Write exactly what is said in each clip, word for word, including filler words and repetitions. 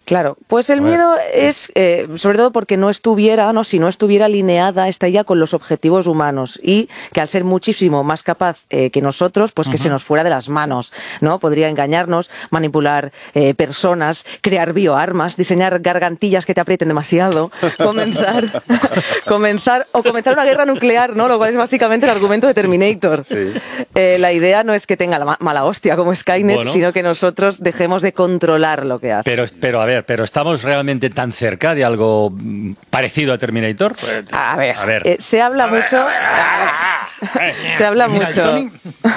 Claro, pues el miedo es, eh, sobre todo porque no estuviera, ¿no? Si no estuviera alineada esta I A con los objetivos humanos y que al ser muchísimo más capaz eh, que nosotros, pues que uh-huh. se nos fuera de las manos, ¿no? Podría engañarnos, manipular eh, personas, crear bioarmas, diseñar gargantillas que te aprieten demasiado, comenzar, comenzar o comenzar una guerra nuclear, ¿no? Lo cual es básicamente el argumento de Terminator. Sí. Eh, la idea no es que tenga la ma mala hostia como Skynet, bueno. sino que nosotros dejemos de controlar lo que hace. Pero, pero a ver, ¿pero estamos realmente tan cerca de algo parecido a Terminator? A ver, a ver. Eh, se habla a mucho... Ver, a ver, se habla Mira, mucho...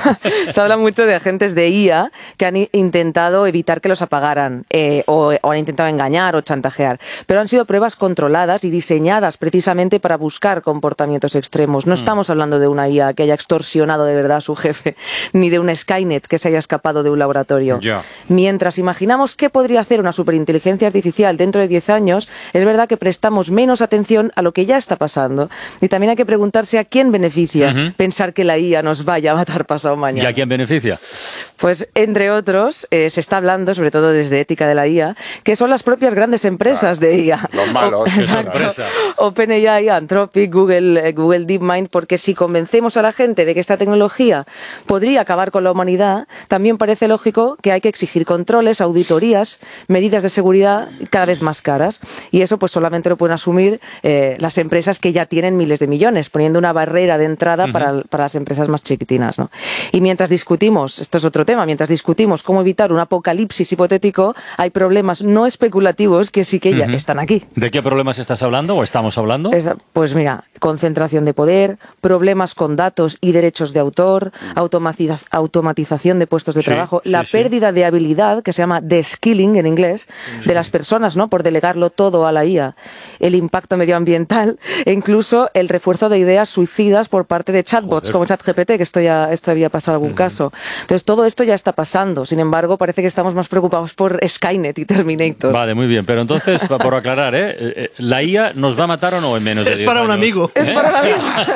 se habla mucho de agentes de I A que han intentado evitar que los apagaran, eh, o, o han intentado engañar o chantajear. Pero han sido pruebas controladas y diseñadas precisamente para buscar comportamientos extremos. No mm. estamos hablando de una I A que haya extorsionado de verdad a su jefe, ni de una Skynet que se haya escapado de un laboratorio. Yeah. Mientras imaginamos qué podría hacer una superinteligencia artificial dentro de diez años, es verdad que prestamos menos atención a lo que ya está pasando. Y también hay que preguntarse a quién beneficia uh-huh. pensar que la I A nos vaya a matar pasado mañana. ¿Y a quién beneficia? Pues, entre otros, eh, se está hablando, sobre todo desde ética de la I A, que son las propias grandes empresas claro. de I A. Los malos. O, exacto. OpenAI, Anthropic, Google, eh, Google DeepMind, porque si convencemos a la gente de que esta tecnología podría acabar con la humanidad, también parece lógico que hay que exigir controles, auditorías, medidas de seguridad cada vez más caras. Y eso pues solamente lo pueden asumir eh, las empresas que ya tienen miles de millones, poniendo una barrera de entrada uh-huh. para, para las empresas más chiquitinas, ¿no? Y mientras discutimos, esto es otro tema, mientras discutimos cómo evitar un apocalipsis hipotético, hay problemas no especulativos que sí que ya uh-huh. están aquí. ¿De qué problemas estás hablando o estamos hablando? Es, pues mira, concentración de poder, problemas con datos y derechos de autor, automatiza, automatización de puestos de sí, trabajo, sí, la sí. pérdida de habilidad, que se llama de-skilling en inglés, sí. de las personas, ¿no? Por delegarlo todo a la I A, el impacto medioambiental e incluso el refuerzo de ideas suicidas por parte de chatbots Joder. como ChatGPT, que esto ya esto había pasado algún uh-huh. caso. Entonces todo esto ya está pasando. Sin embargo, parece que estamos más preocupados por Skynet y Terminator. Vale, muy bien. Pero entonces, por aclarar, ¿eh? ¿La I A nos va a matar o no en menos de diez años? Es para un amigo. Es ¿Eh? para un amigo.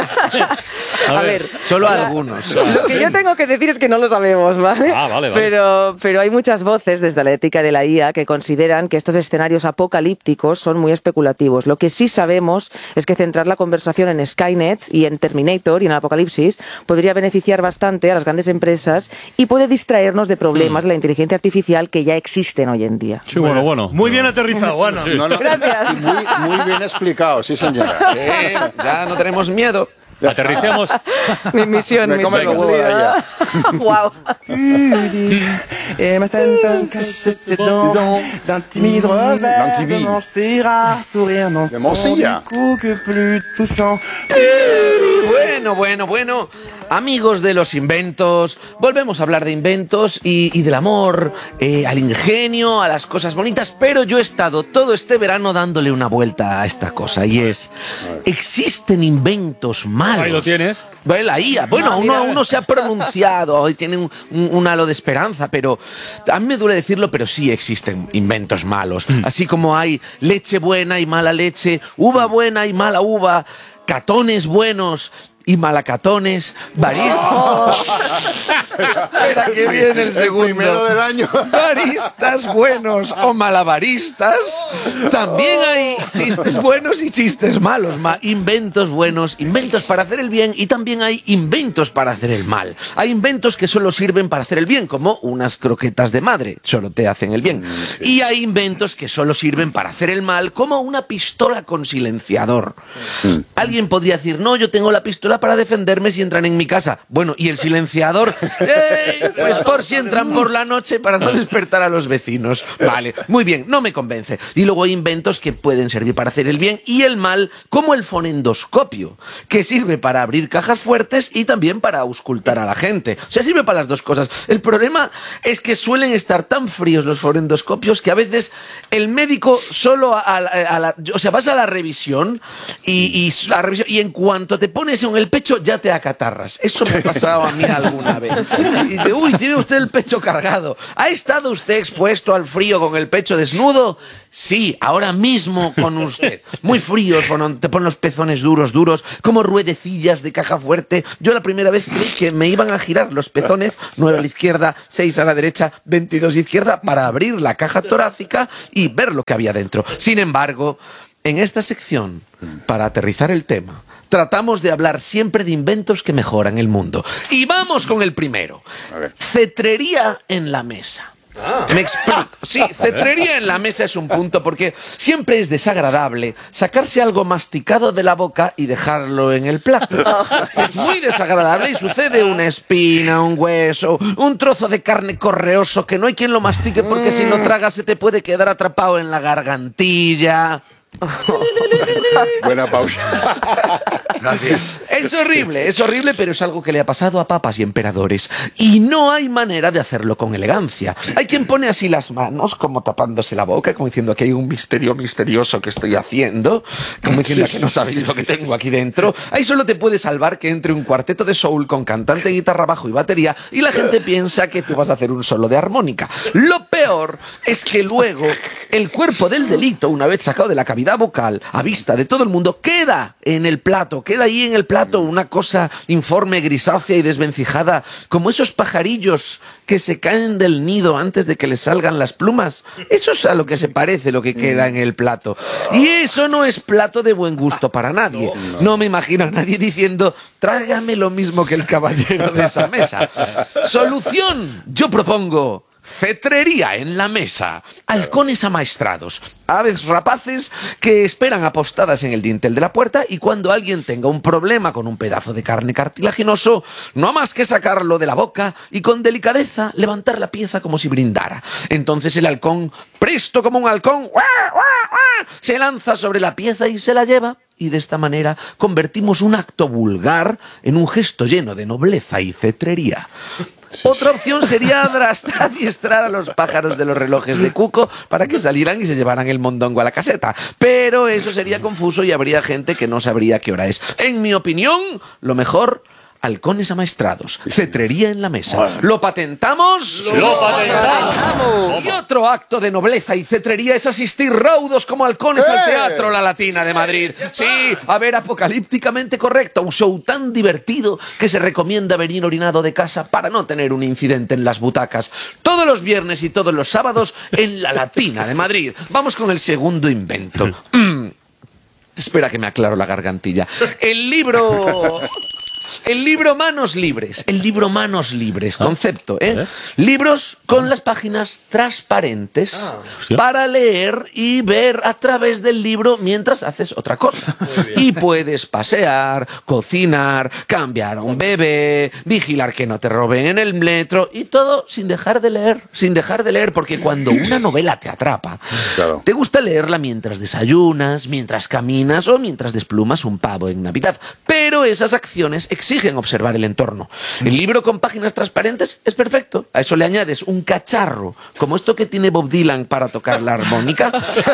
A, a ver, ver, solo la, algunos. Lo que yo tengo que decir es que no lo sabemos, ¿vale? Ah, vale, vale. Pero, pero hay muchas voces desde la ética de la I A que consideran que estos escenarios apocalípticos son muy especulativos. Lo que sí sabemos es que centrar la conversación en Skynet y en Terminator y en el apocalipsis podría beneficiar bastante a las grandes empresas y puede distraernos de problemas mm. de la inteligencia artificial que ya existen hoy en día. Sí, bueno, bueno. Muy bien aterrizado, Ana. Sí. No, no, Gracias. Muy, muy bien explicado, sí señora. Sí, ya no tenemos miedo. Aterricemos. Mi misión, me come los huevos de ella. Wow. Et ma stand cache ses dents d'un timide revers de Montserrat, sourire non son du coup que plus touchant. Bueno, bueno, bueno. Amigos de los inventos, volvemos a hablar de inventos y, y del amor, eh, al ingenio, a las cosas bonitas, pero yo he estado todo este verano dándole una vuelta a esta cosa y es, ¿existen inventos malos? Ahí lo tienes. La I A, bueno, uno, uno se ha pronunciado, hoy tiene un, un, un halo de esperanza, pero a mí me duele decirlo, pero sí existen inventos malos, así como hay leche buena y mala leche, uva buena y mala uva, catones buenos y malacatones, baristas. Oh. Espera que viene el segundo. El primero del año. Baristas buenos o malabaristas. También hay chistes buenos y chistes malos. Ma inventos buenos, inventos para hacer el bien y también hay inventos para hacer el mal. Hay inventos que solo sirven para hacer el bien, como unas croquetas de madre, solo te hacen el bien. Y hay inventos que solo sirven para hacer el mal, como una pistola con silenciador. Alguien podría decir, no, yo tengo la pistola para defenderme si entran en mi casa. Bueno, ¿y el silenciador? ¡Eh! Pues por si entran por la noche para no despertar a los vecinos. Vale, muy bien, no me convence. Y luego hay inventos que pueden servir para hacer el bien y el mal, como el fonendoscopio, que sirve para abrir cajas fuertes y también para auscultar a la gente. O sea, sirve para las dos cosas. El problema es que suelen estar tan fríos los fonendoscopios que a veces el médico solo a, a, a la... O sea, vas a la revisión y, y, la revisión, y en cuanto te pones en el el pecho ya te acatarras. Eso me ha pasado a mí alguna vez. Y dice, uy, tiene usted el pecho cargado. ¿Ha estado usted expuesto al frío con el pecho desnudo? Sí, ahora mismo con usted. Muy frío, te ponen los pezones duros, duros, como ruedecillas de caja fuerte. Yo la primera vez creí que me iban a girar los pezones, nueve a la izquierda, seis a la derecha, veintidós izquierda, para abrir la caja torácica y ver lo que había dentro. Sin embargo, en esta sección, para aterrizar el tema, tratamos de hablar siempre de inventos que mejoran el mundo. Y vamos con el primero. Cetrería en la mesa. Ah. Me explico. Sí, cetrería en la mesa es un punto porque siempre es desagradable sacarse algo masticado de la boca y dejarlo en el plato. Es muy desagradable y sucede una espina, un hueso, un trozo de carne correoso que no hay quien lo mastique porque si lo tragas se te puede quedar atrapado en la gargantilla. Buena pausa. Gracias. Es horrible, es horrible, pero es algo que le ha pasado a papas y emperadores. Y no hay manera de hacerlo con elegancia. Hay quien pone así las manos, como tapándose la boca, como diciendo que hay un misterio misterioso que estoy haciendo, como diciendo que no sabéis lo que tengo aquí dentro. Ahí solo te puede salvar que entre un cuarteto de soul con cantante, guitarra, bajo y batería y la gente piensa que tú vas a hacer un solo de armónica. Lo peor es que luego el cuerpo del delito, una vez sacado de la cavidad vocal, a vista de todo el mundo, queda en el plato, queda ahí en el plato una cosa informe, grisácea y desvencijada, como esos pajarillos que se caen del nido antes de que les salgan las plumas. Eso es a lo que se parece lo que queda en el plato. Y eso no es plato de buen gusto para nadie. No me imagino a nadie diciendo, tráigame lo mismo que el caballero de esa mesa. Solución, yo propongo cetrería en la mesa, halcones amaestrados, aves rapaces que esperan apostadas en el dintel de la puerta y cuando alguien tenga un problema con un pedazo de carne cartilaginoso, no ha más que sacarlo de la boca y con delicadeza levantar la pieza como si brindara. Entonces el halcón, presto como un halcón, se lanza sobre la pieza y se la lleva. Y de esta manera convertimos un acto vulgar en un gesto lleno de nobleza y cetrería. Sí, Otra opción sería adiestrar a los pájaros de los relojes de cuco para que salieran y se llevaran el mondongo a la caseta. Pero eso sería confuso y habría gente que no sabría qué hora es. En mi opinión, lo mejor, halcones amaestrados, cetrería en la mesa. ¿Lo patentamos? ¡Lo patentamos! Y otro acto de nobleza y cetrería es asistir raudos como halcones al Teatro La Latina de Madrid. Sí, a ver Apocalípticamente Correcto, un show tan divertido que se recomienda venir orinado de casa para no tener un incidente en las butacas. Todos los viernes y todos los sábados en La Latina de Madrid. Vamos con el segundo invento. Mm. Espera que me aclaro la gargantilla. El libro... El libro Manos Libres, el libro Manos Libres, concepto, ¿eh? ¿Eh? Libros con las páginas transparentes ah, para leer y ver a través del libro mientras haces otra cosa. Y puedes pasear, cocinar, cambiar a un bebé, vigilar que no te roben en el metro y todo sin dejar de leer, sin dejar de leer, porque cuando una novela te atrapa, claro, te gusta leerla mientras desayunas, mientras caminas o mientras desplumas un pavo en Navidad. Pero esas acciones exigen observar el entorno. El libro con páginas transparentes es perfecto. A eso le añades un cacharro, como esto que tiene Bob Dylan para tocar la armónica.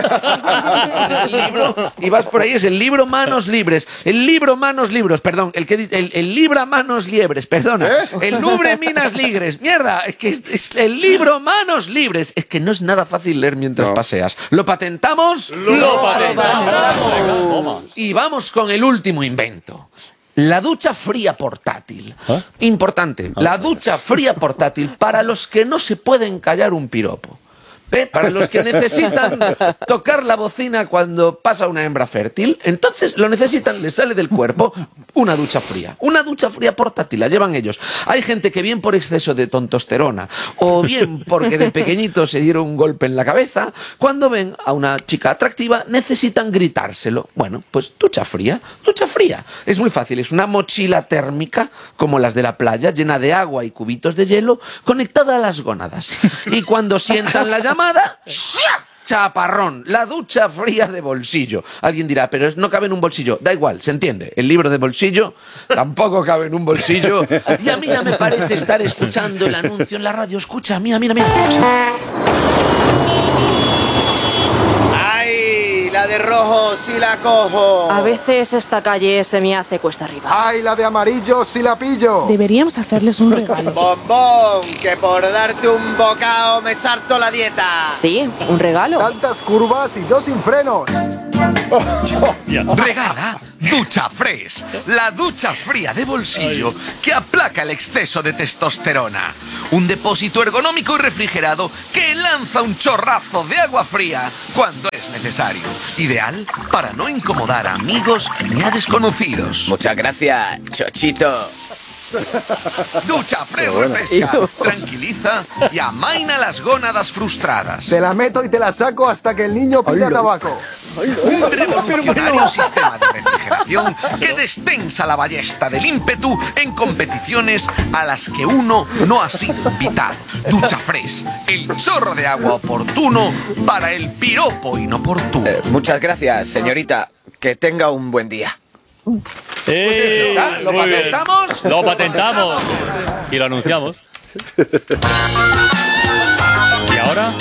El libro, y vas por ahí, es el libro Manos Libres. El libro Manos Libres, perdón, el que el, el libra Manos Liebres, perdona. ¿Eh? El Lubre Minas Ligres. Mierda, es que es, es el libro Manos Libres. Es que no es nada fácil leer mientras no. paseas. ¿Lo patentamos? ¡Lo, Lo patentamos! patentamos! Y vamos con el último invento. La ducha fría portátil. ¿Eh? Importante, la ducha fría portátil para los que no se pueden callar un piropo. ¿Eh? Para los que necesitan tocar la bocina cuando pasa una hembra fértil, entonces lo necesitan, les sale del cuerpo una ducha fría. Una ducha fría portátil, la llevan ellos. Hay gente que bien por exceso de tontosterona o bien porque de pequeñito se dieron un golpe en la cabeza, cuando ven a una chica atractiva necesitan gritárselo. Bueno, pues ducha fría, ducha fría. Es muy fácil, es una mochila térmica como las de la playa, llena de agua y cubitos de hielo, conectada a las gónadas. Y cuando sientan la llama, chaparrón, la ducha fría de bolsillo. Alguien dirá, pero no cabe en un bolsillo. Da igual, se entiende. El libro de bolsillo tampoco cabe en un bolsillo. Y a mí ya me parece estar escuchando el anuncio en la radio. Escucha, mira, mira, mira. ¡Ay! La de rojo si la cojo. A veces esta calle se me hace cuesta arriba. ¡Ay, la de amarillo si la pillo! Deberíamos hacerles un regalo. Bombón, que por darte un bocado me sarto la dieta. Sí, un regalo. Tantas curvas y yo sin frenos. Regala Ducha Fresh, la ducha fría de bolsillo que aplaca el exceso de testosterona. Un depósito ergonómico y refrigerado que lanza un chorrazo de agua fría cuando es necesario. Ideal para no incomodar a amigos ni a desconocidos. Muchas gracias, Chochito. Ducha Fresh refresca, tranquiliza y amaina las gónadas frustradas. Te la meto y te la saco hasta que el niño pida tabaco. Un revolucionario sistema de refrigeración que destensa la ballesta del ímpetu en competiciones a las que uno no ha sido invitado. Ducha Fresh, el chorro de agua oportuno para el piropo inoportuno. Eh, muchas gracias, señorita. Que tenga un buen día. Pues eso está, ¿lo patentamos? Lo patentamos y lo anunciamos. ¿Y ahora?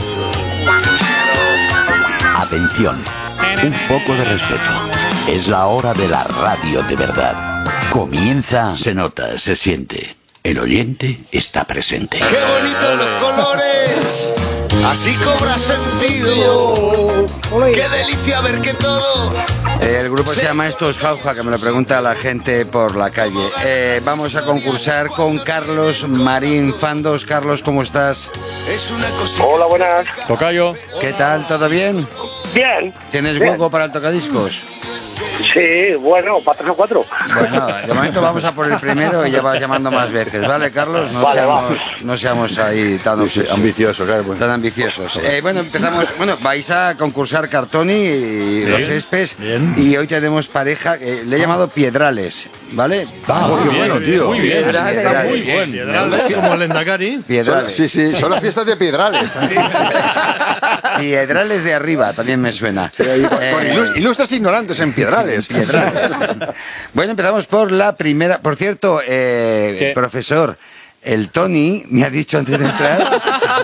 Atención, un poco de respeto. Es la hora de la radio de verdad. Comienza, se nota, se siente. El oyente está presente. ¡Qué bonitos los colores! Así cobra sentido. ¡Qué delicia ver que todo! El grupo se llama Esto es Jauja, que me lo pregunta la gente por la calle. Eh, vamos a concursar con Carlos Marín Fandos. Carlos, ¿cómo estás? Es una cosita. Hola, buenas. Tocayo. ¿Qué tal? ¿Todo bien? Bien. ¿Tienes bien. hueco para el tocadiscos? Sí, bueno, para tres o cuatro. Bueno, de momento vamos a por el primero y ya vas llamando más veces, ¿vale, Carlos? No, vale, seamos, va. no seamos ahí tan Sí, sí, ambicioso, claro. Pues. Tan ambiciosos. Eh, bueno, empezamos. Bueno, vais a concursar Cartoni y Bien, los Espes. bien. Y hoy tenemos pareja, eh, le he llamado Piedrales, ¿vale? Ah, Oh, qué bien, bueno, tío. Muy bien. Piedrales. Está muy bueno. Piedrales, como el Endacari. Piedrales. Sí, sí, son las fiestas de Piedrales. Piedrales de arriba, también me suena. Sí, ahí, con- Eh, con ilus- ilustres ignorantes en Piedrales. Piedrales. Bueno, empezamos por la primera. Por cierto, eh, ¿Qué? profesor, el Tony me ha dicho antes de entrar.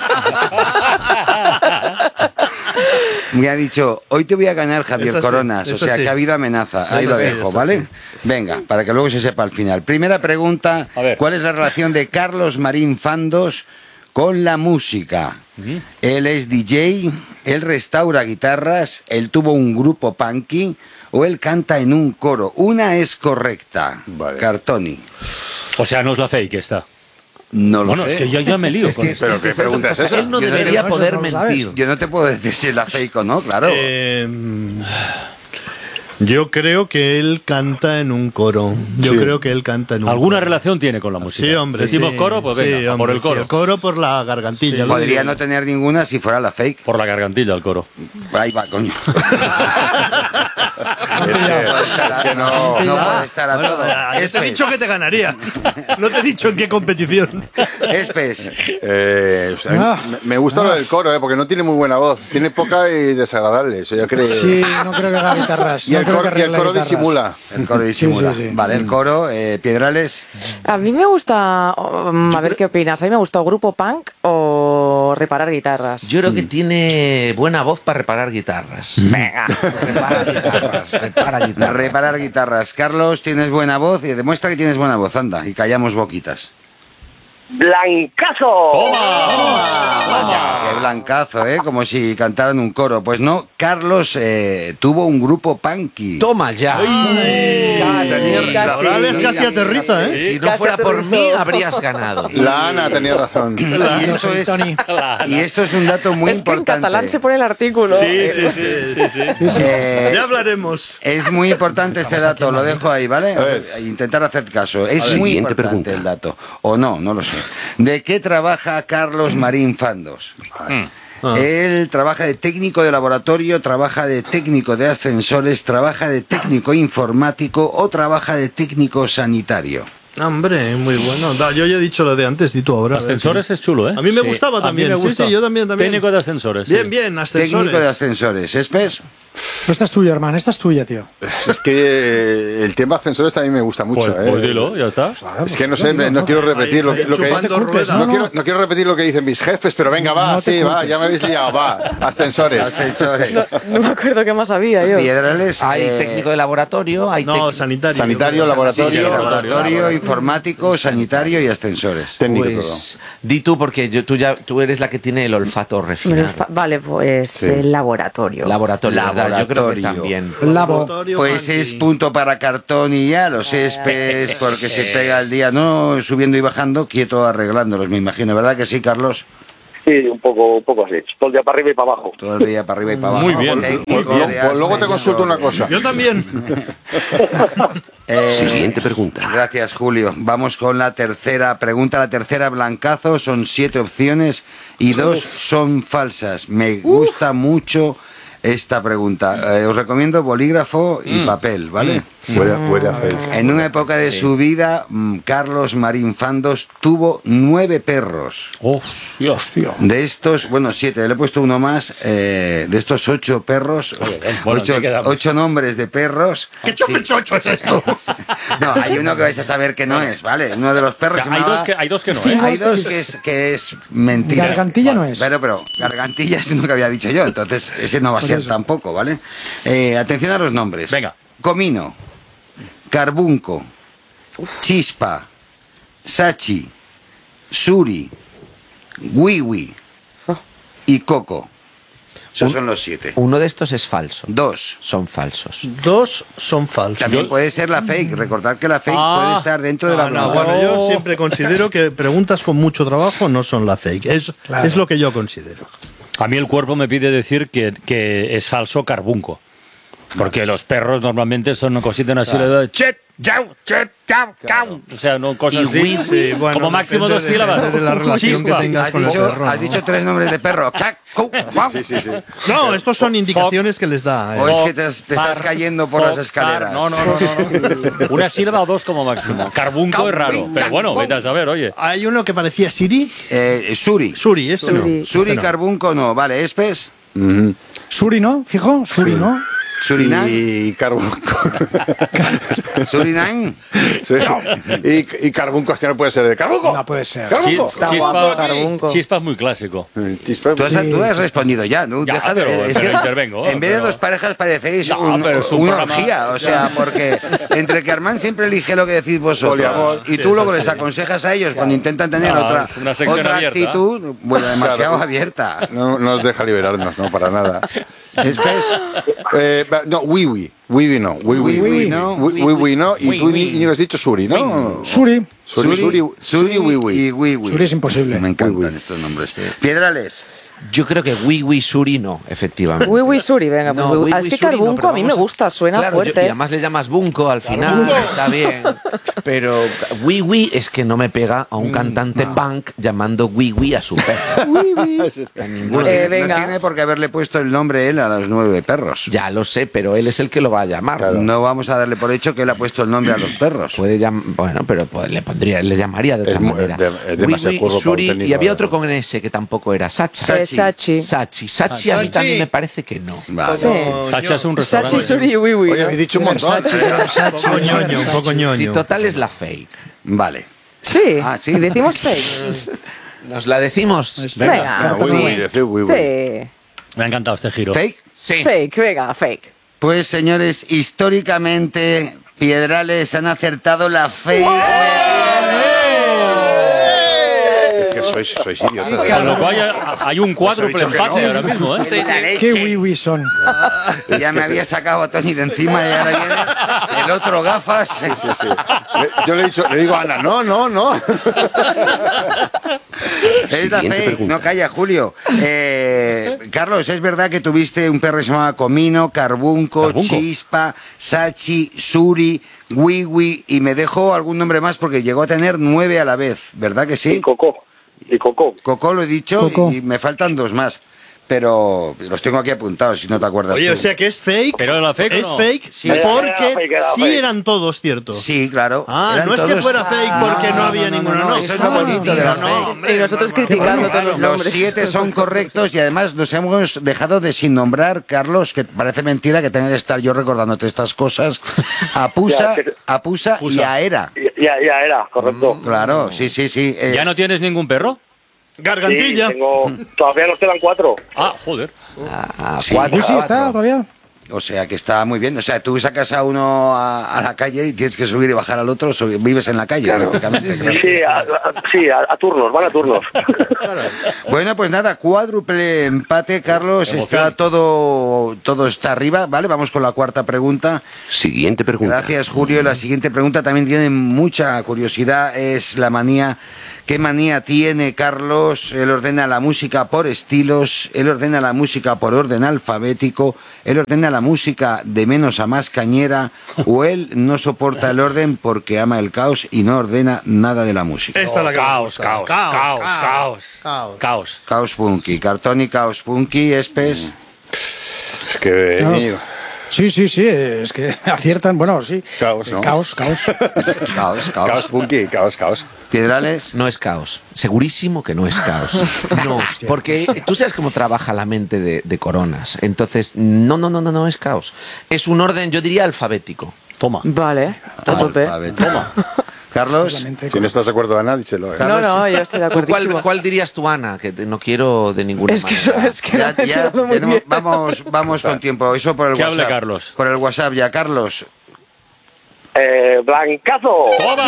Me ha dicho, hoy te voy a ganar, Javier Eso sí, Coronas. O eso sea sí. que ha habido amenaza. Ahí Eso lo sí, dejo, eso ¿vale? sí. Venga, para que luego se sepa al final. Primera pregunta: A ver. ¿cuál es la relación de Carlos Marín Fandos con la música? Él es D J, él restaura guitarras, él tuvo un grupo punky o él canta en un coro. Una es correcta. Vale. Cartoni. O sea, no es la fake esta. No lo Bueno, sé. es que yo ya me lío. Es con que, esto. Pero es que ¿qué pregunta es esa? Él no Yo no debería te- poder eso no lo sabes. mentir. Yo no te puedo decir si es la fake o no, claro. Eh, yo creo que él canta en un coro. Yo Sí. creo que él canta en un ¿Alguna coro. relación tiene con la música? Sí, hombre. Decimos sí. coro, pues venga, Sí, a por hombre, el coro. sí, el coro por la gargantilla. lo Podría digo. no tener ninguna si fuera la fake. Por la gargantilla el coro. Ahí va, coño. Es que, es que no. No puede estar a Bueno, todo. ya te he Espes, dicho que te ganaría. No te he dicho en qué competición. Espes. Eh, o sea, me, me gusta lo del coro, eh, porque no tiene muy buena voz. Tiene poca y desagradable. Eso yo creo. Sí, no creo que haga guitarras. Y no el creo coro, que y el arregle coro guitarras. disimula. El coro disimula. Sí, sí, sí. Vale, el coro, eh, Piedrales. A mí me gusta, um, a ver qué opinas, a mí me gusta o grupo punk o reparar guitarras. Yo creo que tiene buena voz para reparar guitarras. Venga. Repara guitarras, repara guitarras. Reparar guitarras. Carlos, tienes buena voz y demuestra que tienes buena voz, anda, y callamos boquitas. ¡Blancazo! Vaya, qué blancazo, ¿eh? Como si cantaran un coro. Pues no, Carlos eh, tuvo un grupo punky. Toma ya. Casi, La casi. Brales casi aterriza, ¿eh? Si no Casi fuera por aterrizó. mí, habrías ganado. La Ana tenía razón. Y eso es, y esto es un dato muy Es que en importante. catalán se pone el artículo. Sí, sí, sí, sí, sí. Eh, Ya hablaremos. Es muy importante este dato, lo dejo ahí, ¿vale? Intentar hacer caso. Es muy Siguiente importante pregunta. el dato. O no, no lo sé. ¿De qué trabaja Carlos Marín Fandos? Ah. Él trabaja de técnico de laboratorio, trabaja de técnico de ascensores, trabaja de técnico informático o trabaja de técnico sanitario. Hombre, muy bueno. Da, yo ya he dicho lo de antes, di tú ahora. Ascensores es chulo, ¿eh? A mí me Sí. gustaba A mí también. me Sí, gusta. sí, yo también, también. Técnico de ascensores. Bien, sí. bien, ascensores. Técnico de ascensores. ¿Espes? Esta es tuya, hermano, esta es tuya, tío. Es que el tema ascensores también me gusta mucho. Pues, eh. pues dilo, ya está. Es que no sé, no, no quiero repetir lo que, lo que no, no, quiero, no quiero repetir lo que dicen mis jefes, pero venga, va, no sí, va, ya me habéis liado, va. Ascensores. Ascensores. No, no me acuerdo qué más había yo. Piedrales. Hay eh, técnico de laboratorio, hay No, tec- sanitario. Sanitario, laboratorio. sí, sí, laboratorio, informático, sanitario y ascensores. Técnico Pues di tú, porque yo, tú, ya, tú eres la que tiene el olfato refinado. Vale, pues Sí. el laboratorio. Laboratorio, ¿verdad? Yo creo que Laboratorio. también. Labo. Pues es punto para cartón y ya, los céspedes, porque se pega el día, no subiendo y bajando, quieto arreglándolos, me imagino, ¿verdad que sí, Carlos? Sí, un poco, un poco así. Todo el día para arriba y para abajo. Todo el día para arriba y para abajo. Muy bien. Técnico Pues, de pues luego te consulto una ascensores. cosa. Yo también. Eh, Siguiente pregunta. Gracias, Julio. Vamos con la tercera pregunta. La tercera, blancazo. Son siete opciones y dos son falsas. Me gusta mucho esta pregunta. Eh, os recomiendo bolígrafo y Mm. papel, ¿vale? Huele, huele a fake. En una época de su vida, mm, Carlos Marín Fandos tuvo nueve perros. Uf, Dios. De estos, bueno, siete, le he puesto uno más. eh, de estos ocho perros, bueno, ocho, ¿qué quedamos? ocho nombres de perros. ¿Qué chupechocho es esto? No, hay uno que vais a saber que no es, ¿vale? Uno de los perros. O sea, se hay llamaba- dos que- hay dos que no, ¿eh? Hay dos que es, que es mentira. Gargantilla no es. Pero, pero, gargantilla es uno que había dicho yo, entonces ese no va a Pues ser eso. tampoco, ¿vale? Eh, atención a los nombres. Venga. Comino, Carbunco, Chispa, Sachi, Suri, Wiwi y Coco. Esos son los siete. Uno de estos es falso. Dos. Son falsos. Dos son falsos. También puede ser la fake. Recordad que la fake Ah. puede estar dentro de la Ah, no, blanca. bueno, yo siempre considero que preguntas con mucho trabajo no son la fake. Es, Claro. es lo que yo considero. A mí el cuerpo me pide decir que, que es falso carbunco. Porque los perros normalmente son cositas así, le doy chet, yau, chet, yau, cau. O sea, no cosas Y así. wi, Sí, bueno, como máximo depende dos de- sílabas. depende de la relación que Chispa. tengas Has con el dicho, perro, has ¿no? dicho tres nombres de perro. Cac, cu, guau. Sí, sí, sí. No, estos son indicaciones que les da. ¿eh? O es que te, te estás cayendo por las escaleras. No, no, no, no, no. Una sílaba o dos como máximo. Carbunco es raro. Pero bueno, vete a saber, oye. Hay uno que parecía Siri. Eh, Suri. Suri, este no. Suri. Suri, Este no. Carbunco no. Vale, Espes. Suri, ¿no? Fijo, Suri, ¿no? Surinam. Y Carbunco. Surinam. Sí. Y, y Carbunco, es que no puede ser de Carbunco. No puede ser. Carbunco. Chispa, guapo, Carbunco. Chispa es muy clásico. Chispa. Tú has, tú has respondido ya, ¿no? Ya, Deja de- pero- es pero que intervengo, En vez de pero- dos parejas parecéis No, un- pero es un una programa- orgía, o sea, porque entre que Armand siempre elige lo que decís vosotros Poliamor. y Sí, tú eso luego sí. les aconsejas a ellos cuando intentan tener No, otra, es una sección otra abierta. actitud, bueno, demasiado Claro. abierta. No no nos deja liberarnos, no, para nada. Espes. Eh, va- no, Wiwi. Wiwi no. Wiwi, Wiwi, ¿no? Wi- Wiwi no. Y tú, Íñigo, has dicho Suri, ¿no? Suri. Suri, Suri, Suri, Wiwi. y Wiwi. Suri es imposible. Me encantan estos nombres. Piedrales. Yo creo que Wiwi Suri no, efectivamente. Wiwi Suri, venga, pues No, Wiwi. Wiwi Ah, es que Suri no, Carbunco pero a mí me vamos a- gusta, suena Claro, yo- fuerte. y además le llamas Bunco al final, está bien. Pero Wiwi es que no me pega a un cantante punk llamando Wiwi a su perro. A ninguno. Eh, no venga. tiene por qué haberle puesto el nombre él a los nueve perros. Ya lo sé, pero él es el que lo va a llamar. No vamos a darle por hecho que él ha puesto el nombre a los perros. Puede llam- bueno, pero pues, le pondría, le llamaría de otra Es mu- manera. de- es demasiado Wiwi, curro para un Suri, técnico, y había la otro verdad. con S que tampoco era Sacha. Eh, Sachi. Sachi. Sachi a mí Sachi. también me parece que no. Vale. Sí. Sacha es un Sachi, restaurante. Suri y Wiwi. Oye, ¿no? habéis dicho un montón. Un poco ñoño, un poco Sí, ñoño. total es la fake. Vale. Sí, Ah, sí. y decimos fake. ¿Nos la decimos? Venga. Ah, Wiwi, Sí. decid Wiwi. Sí. Me ha encantado este giro. ¿Fake? Sí. Fake, venga, fake. Pues señores, históricamente Piedrales han acertado la fake. Que sois, sois idiotas. Con lo cual hay, hay un cuádruple Os he dicho que empate no. ahora mismo, ¿eh? La leche. Qué wiwi son. Ya me había sacado a Tony de encima y ahora viene el otro gafas. Sí, sí, sí. Le- Yo le he dicho, le digo a Ana, no, no, no. Es la fake, no calla, Julio. Eh, Carlos, ¿es verdad que tuviste un perro que se llamaba Comino, Carbunco, Carbunco. Chispa, Sachi, Suri, Wiwi y me dejó algún nombre más porque llegó a tener nueve a la vez, ¿verdad que Y sí? Coco. Y Coco. Coco lo he dicho Coco. y me faltan dos más. pero los tengo aquí apuntados, si no te acuerdas. Oye, tú. o sea que es fake. ¿Pero era fake o ¿Es no? fake? Sí. Porque Era fake, era sí fake. eran todos ciertos. Sí, claro. Ah, Eran no es que todos- fuera fake porque no, no, había no, no, ninguno, no, no. eso es lo bonito de la no, fake. hombre, Y nosotros no, no. criticando todos los Los nombres. siete son correctos y además nos hemos dejado de sin nombrar, Carlos, que parece mentira que tenga que estar yo recordándote estas cosas, a Pusa, Ya, que- a Pusa y a Era. Ya, ya era, correcto. Claro, sí, sí, sí. eh, ¿Ya no tienes ningún perro? Gargantilla. Sí, tengo, todavía nos quedan cuatro. Ah, joder. Ah, sí, Pues sí, está todavía. O sea, que está muy bien. O sea, tú sacas a uno a, a la calle y tienes que subir y bajar al otro, so- vives en la calle, prácticamente. claro. Sí, a, a- sí a, a turnos, van a turnos. Bueno, pues nada, cuádruple empate, Carlos. Está todo, todo está arriba, ¿vale? Vamos con la cuarta pregunta. Siguiente pregunta. Gracias, Julio. La siguiente pregunta también tiene mucha curiosidad. Es la manía. ¿Qué manía tiene Carlos? Él ordena la música por estilos, él ordena la música por orden alfabético, él ordena la música de menos a más cañera, o él no soporta el orden porque ama el caos y no ordena nada de la música. Esta es la que me Caos, gusta. caos, caos, caos, caos. Caos. Caos punky, cartón y caos punky, Espes. Es que... No. Íñigo. Sí, sí, sí, es que aciertan, bueno, sí. Caos, ¿no? Caos, caos. Caos, Caos caos. punky, caos, caos. Piedrales. No es caos. Segurísimo que no es caos. No, porque tú sabes cómo trabaja la mente de, de Coronas. Entonces, no, no, no, no, no es caos. Es un orden, yo diría, alfabético. Toma. Vale, a tope. Alfabeto. Toma. Carlos. Si no estás de acuerdo, Ana, díselo. ¿eh? No, no, yo estoy de ¿Tú acuerdo. ¿Cuál, ¿Cuál dirías tú, Ana? Que te- no quiero de ninguna Es que, manera. eso- es que Ya, no me he ya quedado muy tenemos- bien. vamos, vamos con tiempo. Eso por el Que WhatsApp. hable Carlos. Por el WhatsApp ya, Carlos. Eh, Blancazo. ¡Toma!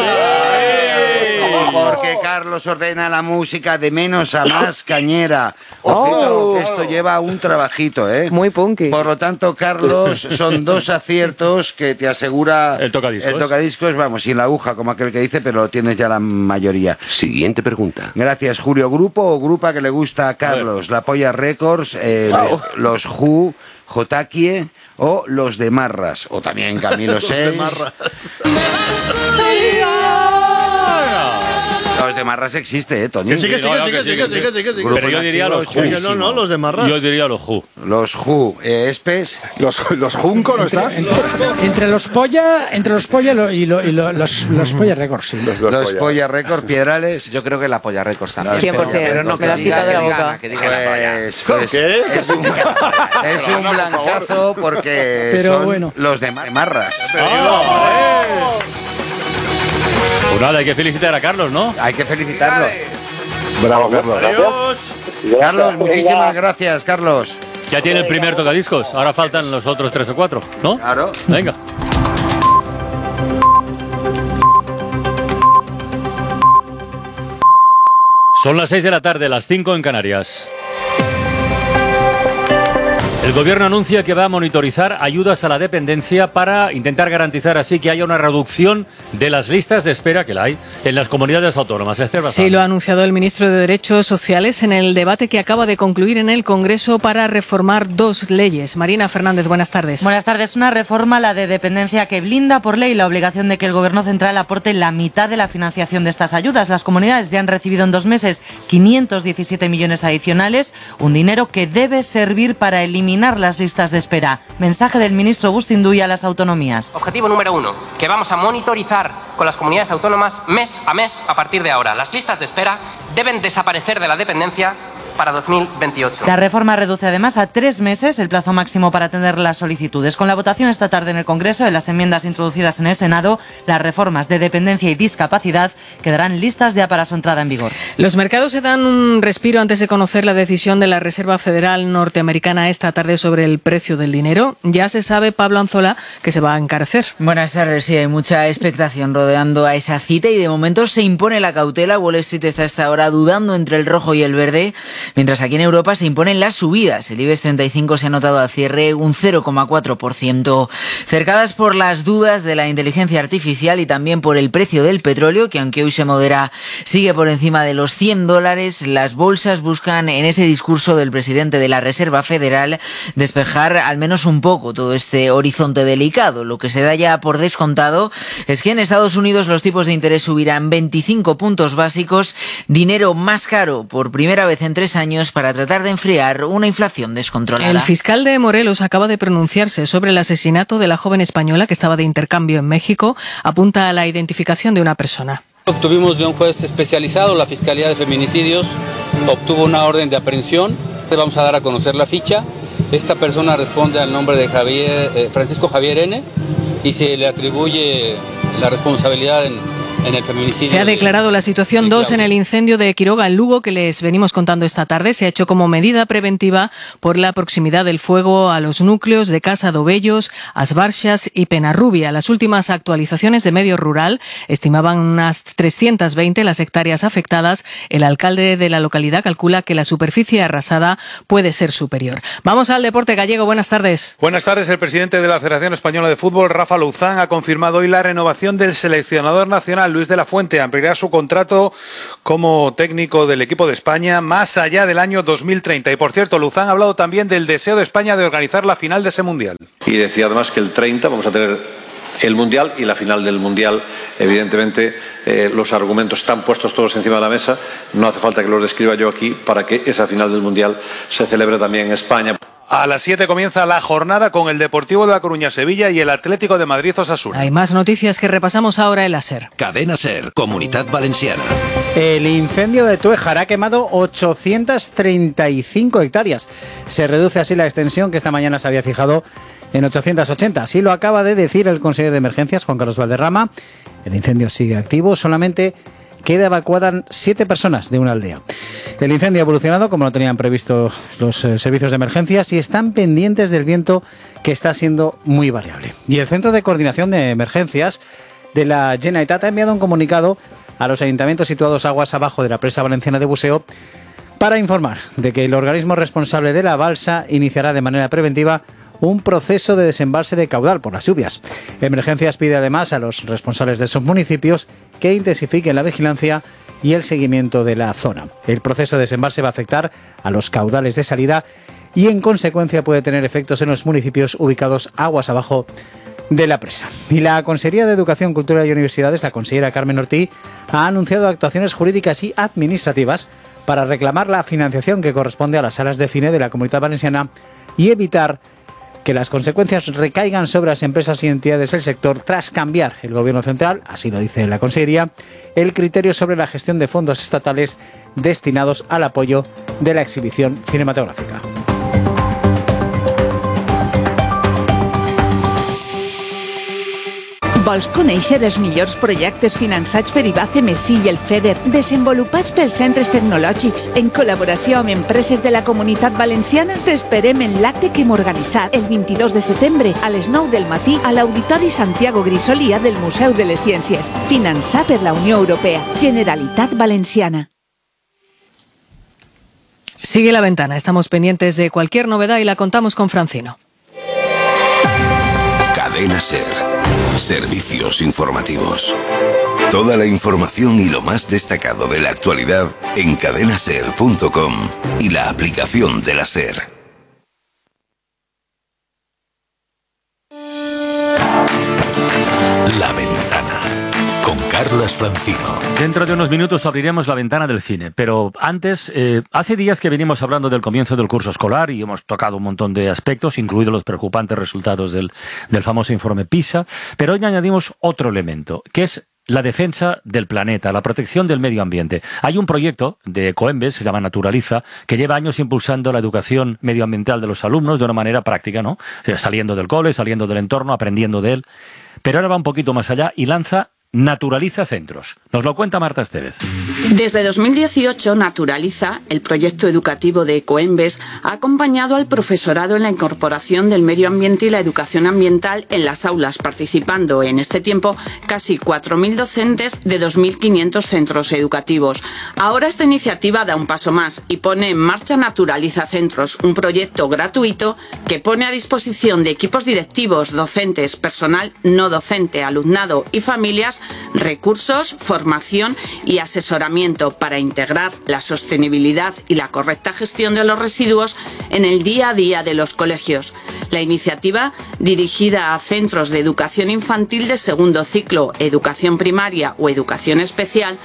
Porque Carlos ordena la música de menos a más cañera. Os digo que esto lleva un trabajito, ¿eh? Muy punky. Por lo tanto, Carlos, son dos aciertos que te asegura El tocadiscos. El tocadiscos, vamos, sin la aguja, como aquel que dice, pero lo tienes ya la mayoría. Siguiente pregunta. Gracias, Julio. ¿Grupo o grupa que le gusta a Carlos? La Polla Records, eh, los, los Who, Jotakie o los de Marras. O también Camilo seis. Los de Marras existe, ¿eh, Tony? Que sí, que sí, que sí, que sí, que sí, que sí, que sí. Pero yo diría los Grupo Who. Que no, no, los de Marras. Yo diría los Who. Los Who. Eh, Espes. ¿Los, los Junco no está? Entre los polla, entre los polla lo- y, lo- y lo- los, los polla récords, sí. Los, Los, los Polla. Polla Records, Piedrales. Yo creo que la Polla Records también. cien por ciento, Pero no, me que la has diga, quitado de que la diga boca. Ana, que diga la Polla. Pues, pues ¿Qué? es un, es un blancazo porque Pero son bueno. los de Marras. Pues nada, hay que felicitar a Carlos, ¿no? Hay que felicitarlo. Bravo, Carlos. Adiós. Carlos, Venga. muchísimas gracias, Carlos. Ya tiene el primer tocadiscos. Ahora faltan los otros tres o cuatro, ¿no? Claro. Venga. Son las seis de la tarde, las cinco en Canarias. El gobierno anuncia que va a monitorizar ayudas a la dependencia para intentar garantizar así que haya una reducción de las listas de espera que la hay en las comunidades autónomas. Esther Bazán. Sí, lo ha anunciado el ministro de Derechos Sociales en el debate que acaba de concluir en el Congreso para reformar dos leyes. Marina Fernández, buenas tardes. Buenas tardes. Una reforma, la de dependencia, que blinda por ley la obligación de que el Gobierno central aporte la mitad de la financiación de estas ayudas. Las comunidades ya han recibido en dos meses quinientos diecisiete millones adicionales, un dinero que debe servir para eliminar las listas de espera. Mensaje del ministro Bustinduy a las autonomías. Objetivo número uno, que vamos a monitorizar con las comunidades autónomas mes a mes a partir de ahora. Las listas de espera deben desaparecer de la dependencia para dos mil veintiocho. La reforma reduce además a tres meses el plazo máximo para atender las solicitudes. Con la votación esta tarde en el Congreso de las enmiendas introducidas en el Senado, las reformas de dependencia y discapacidad quedarán listas ya para su entrada en vigor. Los mercados se dan un respiro antes de conocer la decisión de la Reserva Federal norteamericana esta tarde sobre el precio del dinero. Ya se sabe, Pablo Anzola, que se va a encarecer. Buenas tardes, sí, hay mucha expectación rodeando a esa cita y de momento se impone la cautela. Wall Street está hasta ahora dudando entre el rojo y el verde, mientras aquí en Europa se imponen las subidas. El IBEX treinta y cinco se ha notado al cierre un cero coma cuatro por ciento, cercadas por las dudas de la inteligencia artificial y también por el precio del petróleo, que aunque hoy se modera, sigue por encima de los cien dólares. Las bolsas buscan en ese discurso del presidente de la Reserva Federal despejar al menos un poco todo este horizonte delicado. Lo que se da ya por descontado es que en Estados Unidos los tipos de interés subirán veinticinco puntos básicos, dinero más caro por primera vez en tres años para tratar de enfriar una inflación descontrolada. El fiscal de Morelos acaba de pronunciarse sobre el asesinato de la joven española que estaba de intercambio en México. Apunta a la identificación de una persona. Obtuvimos de un juez especializado, la Fiscalía de Feminicidios, obtuvo una orden de aprehensión. Vamos a dar a conocer la ficha. Esta persona responde al nombre de Javier, eh, Francisco Javier N. y se le atribuye la responsabilidad en, en el feminicidio. Se ha declarado la situación dos en el incendio de Quiroga en Lugo que les venimos contando esta tarde. Se ha hecho como medida preventiva por la proximidad del fuego a los núcleos de Casa Dobellos, Asbarxas y Penarrubia. Las últimas actualizaciones de Medio Rural estimaban unas trescientas veinte las hectáreas afectadas. El alcalde de la localidad calcula que la superficie arrasada puede ser superior. Vamos al deporte gallego. Buenas tardes. Buenas tardes. El presidente de la Federación Española de Fútbol, Rafa Louzán, ha confirmado hoy la renovación del seleccionador nacional Luis de la Fuente. Ampliará su contrato como técnico del equipo de España más allá del año dos mil treinta. Y por cierto, Louzán ha hablado también del deseo de España de organizar la final de ese mundial. Y decía además que el treinta vamos a tener el mundial y la final del mundial. Evidentemente eh, los argumentos están puestos todos encima de la mesa. No hace falta que los describa yo aquí para que esa final del mundial se celebre también en España. A las siete comienza la jornada con el Deportivo de La Coruña Sevilla y el Atlético de Madrid Osasuna. Hay más noticias que repasamos ahora en la SER. Cadena SER, Comunidad Valenciana. El incendio de Tuéjar ha quemado ochocientas treinta y cinco hectáreas. Se reduce así la extensión que esta mañana se había fijado en ochocientas ochenta. Así lo acaba de decir el consejero de Emergencias, Juan Carlos Valderrama. El incendio sigue activo, solamente queda evacuadas siete personas de una aldea. El incendio ha evolucionado como lo tenían previsto los eh, servicios de emergencias y están pendientes del viento que está siendo muy variable. Y el Centro de Coordinación de Emergencias de la Generalitat ha enviado un comunicado a los ayuntamientos situados aguas abajo de la presa valenciana de Buceo para informar de que el organismo responsable de la balsa iniciará de manera preventiva un proceso de desembalse de caudal por las lluvias. Emergencias pide además a los responsables de esos municipios que intensifiquen la vigilancia y el seguimiento de la zona. El proceso de desembalse va a afectar a los caudales de salida y en consecuencia puede tener efectos en los municipios ubicados aguas abajo de la presa. Y la Consejería de Educación, Cultura y Universidades, la consejera Carmen Ortí, ha anunciado actuaciones jurídicas y administrativas para reclamar la financiación que corresponde a las salas de cine de la Comunidad Valenciana y evitar que las consecuencias recaigan sobre las empresas y entidades del sector tras cambiar el Gobierno central, así lo dice la Consejería, el criterio sobre la gestión de fondos estatales destinados al apoyo de la exhibición cinematográfica. Vols conèixer els millors projectes finançats per I B A C, M S I i el FEDER, desenvolupats pels centres tecnològics en col·laboració amb empreses de la Comunitat Valenciana? T'esperem en l'acte que hem organitzat el vint-i-dos de setembre a les nou del matí a l'Auditori Santiago Grisolia del Museu de les Ciències. Finançat per la Unió Europea. Generalitat Valenciana. Sigue la ventana. Estamos pendientes de cualquier novedad y la contamos con Francino. Cadena SER. Servicios informativos. Toda la información y lo más destacado de la actualidad en cadena ser punto com y la aplicación de la SER. La Ventana con Carlas Francino. Dentro de unos minutos abriremos la ventana del cine, pero antes, eh, hace días que venimos hablando del comienzo del curso escolar y hemos tocado un montón de aspectos, incluidos los preocupantes resultados del, del famoso informe PISA, pero hoy añadimos otro elemento, que es la defensa del planeta, la protección del medio ambiente. Hay un proyecto de Ecoembes, se llama Naturaliza, que lleva años impulsando la educación medioambiental de los alumnos de una manera práctica, ¿no? O sea, saliendo del cole, saliendo del entorno, aprendiendo de él. Pero ahora va un poquito más allá y lanza Naturaliza Centros. Nos lo cuenta Marta Estevez. Desde dos mil dieciocho, Naturaliza, el proyecto educativo de Ecoembes, ha acompañado al profesorado en la incorporación del medio ambiente y la educación ambiental en las aulas, participando en este tiempo casi cuatro mil docentes de dos mil quinientos centros educativos. Ahora esta iniciativa da un paso más y pone en marcha Naturaliza Centros, un proyecto gratuito que pone a disposición de equipos directivos, docentes, personal no docente, alumnado y familias recursos, formación y asesoramiento para integrar la sostenibilidad y la correcta gestión de los residuos en el día a día de los colegios. La iniciativa, dirigida a centros de educación infantil de segundo ciclo, educación primaria o educación especial,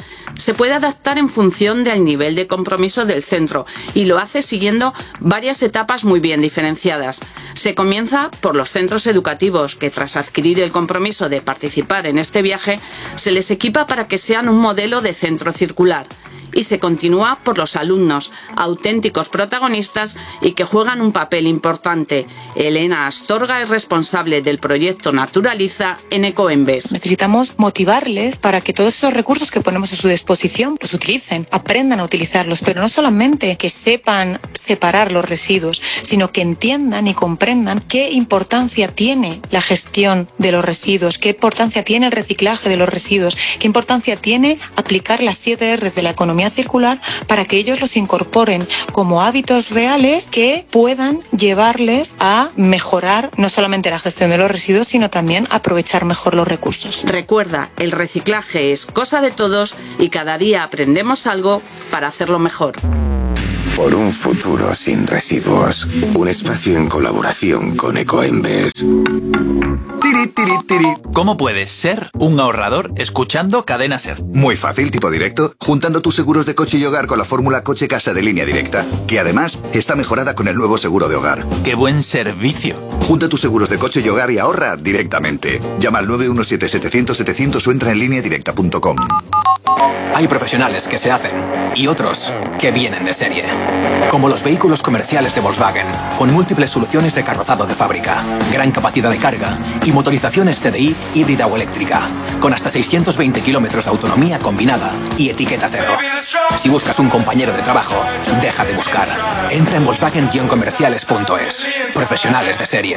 se puede adaptar en función del nivel de compromiso del centro y lo hace siguiendo varias etapas muy bien diferenciadas. Se comienza por los centros educativos, que tras adquirir el compromiso de participar en este viaje, se les equipa para que sean un modelo de centro circular. Y se continúa por los alumnos, auténticos protagonistas y que juegan un papel importante. Elena Astorga es responsable del proyecto Naturaliza en Ecoembes. Necesitamos motivarles para que todos esos recursos que ponemos a su disposición los utilicen, aprendan a utilizarlos, pero no solamente que sepan separar los residuos, sino que entiendan y comprendan qué importancia tiene la gestión de los residuos, qué importancia tiene el reciclaje de los residuos, qué importancia tiene aplicar las siete erres de la economía circular para que ellos los incorporen como hábitos reales que puedan llevarles a mejorar no solamente la gestión de los residuos, sino también aprovechar mejor los recursos. Recuerda, el reciclaje es cosa de todos y cada día aprendemos algo para hacerlo mejor. Por un futuro sin residuos. Un espacio en colaboración con Ecoembes. Tiri, tiri, tiri. ¿Cómo puedes ser un ahorrador escuchando Cadena Ser? Muy fácil, tipo directo, juntando tus seguros de coche y hogar con la fórmula Coche Casa de Línea Directa, que además está mejorada con el nuevo seguro de hogar. ¡Qué buen servicio! Junta tus seguros de coche y hogar y ahorra directamente. Llama al nueve uno siete, setecientos, setecientos o entra en línea directa punto com. Hay profesionales que se hacen y otros que vienen de serie. Como los vehículos comerciales de Volkswagen, con múltiples soluciones de carrozado de fábrica, gran capacidad de carga y motorizaciones T D I híbrida o eléctrica, con hasta seiscientos veinte kilómetros de autonomía combinada y etiqueta cero. Si buscas un compañero de trabajo, deja de buscar. Entra en volkswagen guion comerciales punto es. Profesionales de serie.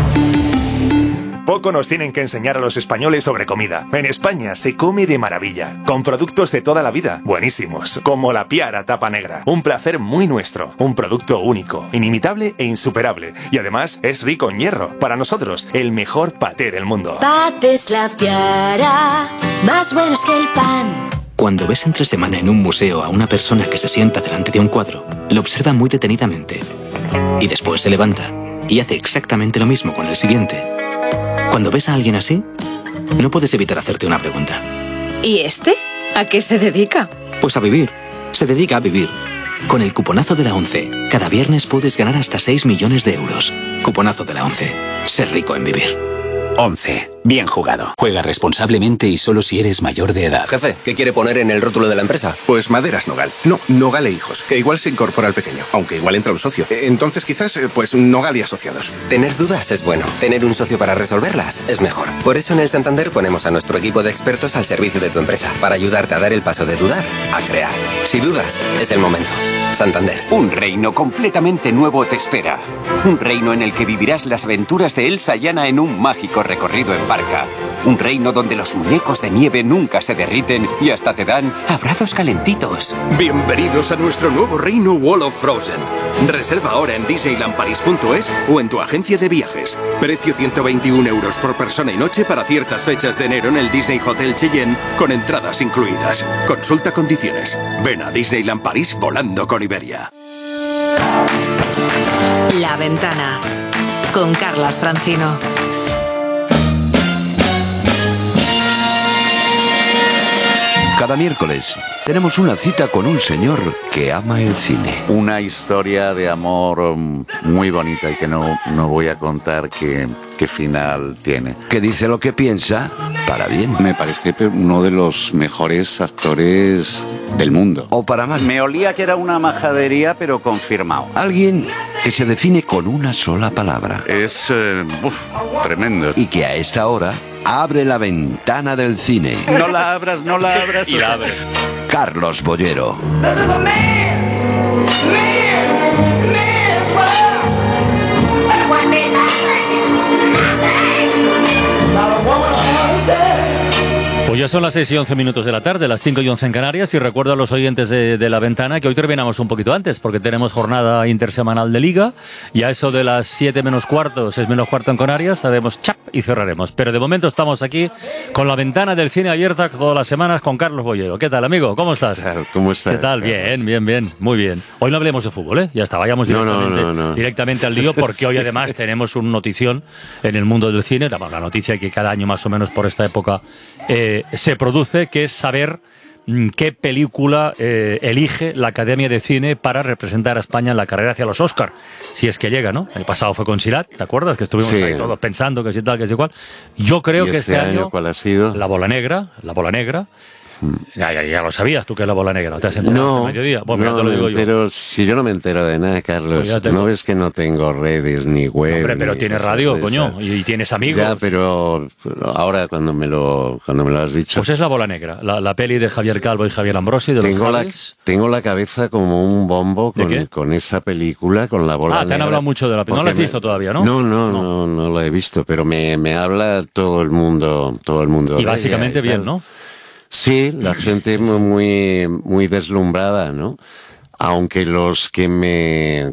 Poco nos tienen que enseñar a los españoles sobre comida. En España se come de maravilla, con productos de toda la vida, buenísimos, como la Piara tapa negra. Un placer muy nuestro, un producto único, inimitable e insuperable. Y además es rico en hierro. Para nosotros, el mejor paté del mundo. Patés La Piara, más buenos que el pan. Cuando ves entre semana en un museo a una persona que se sienta delante de un cuadro, lo observa muy detenidamente. Y después se levanta y hace exactamente lo mismo con el siguiente. Cuando ves a alguien así, no puedes evitar hacerte una pregunta. ¿Y este? ¿A qué se dedica? Pues a vivir. Se dedica a vivir. Con el cuponazo de la ONCE, cada viernes puedes ganar hasta seis millones de euros. Cuponazo de la ONCE. Ser rico en vivir. ONCE. Bien jugado. Juega responsablemente y solo si eres mayor de edad. Jefe, ¿qué quiere poner en el rótulo de la empresa? Pues Maderas Nogal. No, Nogal e Hijos, que igual se incorpora al pequeño, aunque igual entra un socio. Entonces quizás, pues Nogal y Asociados. Tener dudas es bueno. Tener un socio para resolverlas es mejor. Por eso en el Santander ponemos a nuestro equipo de expertos al servicio de tu empresa, para ayudarte a dar el paso de dudar a crear. Si dudas, es el momento. Santander. Un reino completamente nuevo te espera. Un reino en el que vivirás las aventuras de Elsa y Anna en un mágico recorrido en barca. Un reino donde los muñecos de nieve nunca se derriten y hasta te dan abrazos calentitos. Bienvenidos a nuestro nuevo reino Wall of Frozen. Reserva ahora en disneyland paris punto es o en tu agencia de viajes. Precio ciento veintiún euros por persona y noche para ciertas fechas de enero en el Disney Hotel Cheyenne con entradas incluidas. Consulta condiciones. Ven a Disneyland París volando con Iberia. La Ventana con Carlas Francino. Cada miércoles tenemos una cita con un señor que ama el cine. Una historia de amor muy bonita y que no, no voy a contar qué, qué final tiene. Que dice lo que piensa para bien. Me parece uno de los mejores actores del mundo. O para mal. Me olía que era una majadería, pero confirmado. Alguien que se define con una sola palabra. Es eh, uf, tremendo. Y que a esta hora abre la ventana del cine. No la abras, no la abras. Y la abre. Carlos Bollero. Pues ya son las seis y once minutos de la tarde, las cinco y once en Canarias, y recuerdo a los oyentes de, de La Ventana que hoy terminamos un poquito antes, porque tenemos jornada intersemanal de Liga, y a eso de las siete menos cuarto, seis menos cuarto en Canarias, haremos chap y cerraremos. Pero de momento estamos aquí con La Ventana del Cine abierta todas las semanas con Carlos Bollero. ¿Qué tal, amigo? ¿Cómo estás? ¿Cómo estás? ¿Qué tal? Bien, bien, bien, muy bien. Hoy no hablemos de fútbol, ¿eh? Ya está, vayamos directamente, no, no, no, no. directamente al lío, porque hoy además tenemos un notición en el mundo del cine, la, la noticia que cada año más o menos por esta época eh, se produce, que es saber qué película eh, elige la Academia de Cine para representar a España en la carrera hacia los Oscar, si es que llega, ¿no? El pasado fue con Sirat, ¿te acuerdas? Que estuvimos Sí. ahí todos pensando que si tal, que si cual. Yo creo ¿Y que este este, año año, cuál ha sido? la bola negra, la bola negra. Ya, ya, ya lo sabías tú que es la bola negra. ¿Te has enterado No, este mediodía? Bueno, ya no te lo me digo yo. entero, si yo no me entero de nada, Carlos. Pues ya te- No ves que no tengo redes ni web. Hombre, pero ni tienes cosas radio, de coño, esas. y, y tienes amigos. Ya, pero pero ahora cuando me lo cuando me lo has dicho, Pues es la bola negra, la, la peli de Javier Calvo y Javier Ambrosi, de tengo los la Javis. tengo la cabeza como un bombo ¿De con, qué? con esa película, con la bola Ah, te han negra. hablado mucho de la película. No la has Porque me- visto todavía, ¿no? No, no, no, no, la he visto, pero me, me habla todo el mundo, todo el mundo. Y de ella básicamente y bien, tal. ¿no? Sí, la gente muy, muy deslumbrada, ¿no? Aunque los que me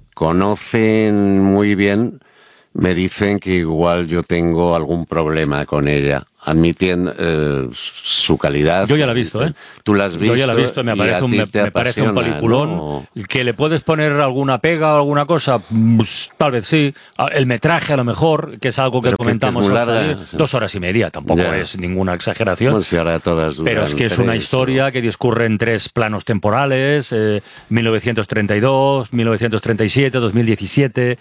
conocen muy bien me dicen que igual yo tengo algún problema con ella, admitiendo eh, su calidad. Yo ya la he visto, ¿eh? Tú la has visto. Yo ya la he visto, me y parece a un, ti me, te me parece un apasiona, peliculón. ¿no? ¿Que le puedes poner alguna pega o alguna cosa? Pues, tal vez sí. El metraje a lo mejor, que es algo que Pero que comentamos es muy al larga, salir. sí. Dos horas y media, tampoco Ya. es ninguna exageración. Pues si ahora todas duran Pero es que es una tres, historia que discurre en tres planos temporales, eh, mil novecientos treinta y dos, mil novecientos treinta y siete, dos mil diecisiete,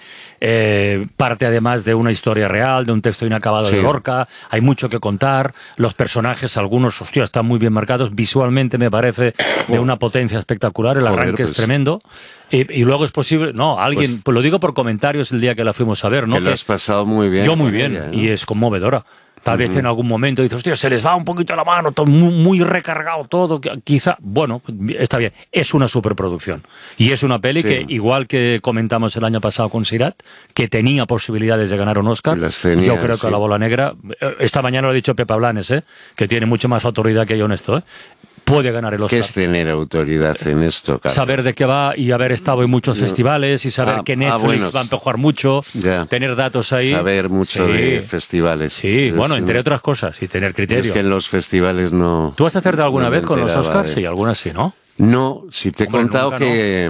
eh, parte además de una historia real, de un texto inacabado Sí. de Lorca, hay mucho que contar, los personajes, algunos, hostia, están muy bien marcados, visualmente me parece de una potencia espectacular, el Joder, arranque es pues- tremendo, y, y luego es posible, no, alguien, Pues- pues lo digo por comentarios el día que la fuimos a ver, ¿no? Que lo Que- has pasado muy bien. yo muy con bien, ella, ¿no? y es conmovedora. Tal vez Ujú. en algún momento dices, hostia, se les va un poquito la mano, todo muy, muy recargado todo, que- quizá, bueno, está bien, es una superproducción. Y es una peli Sí. que, igual que comentamos el año pasado con Sirat, que tenía posibilidades de ganar un Oscar, Las tenía, yo creo que sí. La Bola Negra, eh, esta mañana lo ha dicho Pepa Blanes, ¿eh? Que tiene mucho más autoridad que yo en esto, ¿eh? Puede ganar el ¿Qué Oscar. es tener autoridad en esto, Carlos? Saber de qué va y haber estado en muchos Yo- festivales y saber Ah, que ah, Netflix bueno, va a empujar mucho, ya. tener datos ahí. Saber mucho Sí. de festivales. Sí, Pero bueno, sí, entre no- otras cosas, y tener criterio. Es que en los festivales no... ¿Tú vas a hacerte alguna no me vez con los enteraba Oscars? de- Sí, algunas sí, ¿no? No, si te he Hombre, contado nunca, que...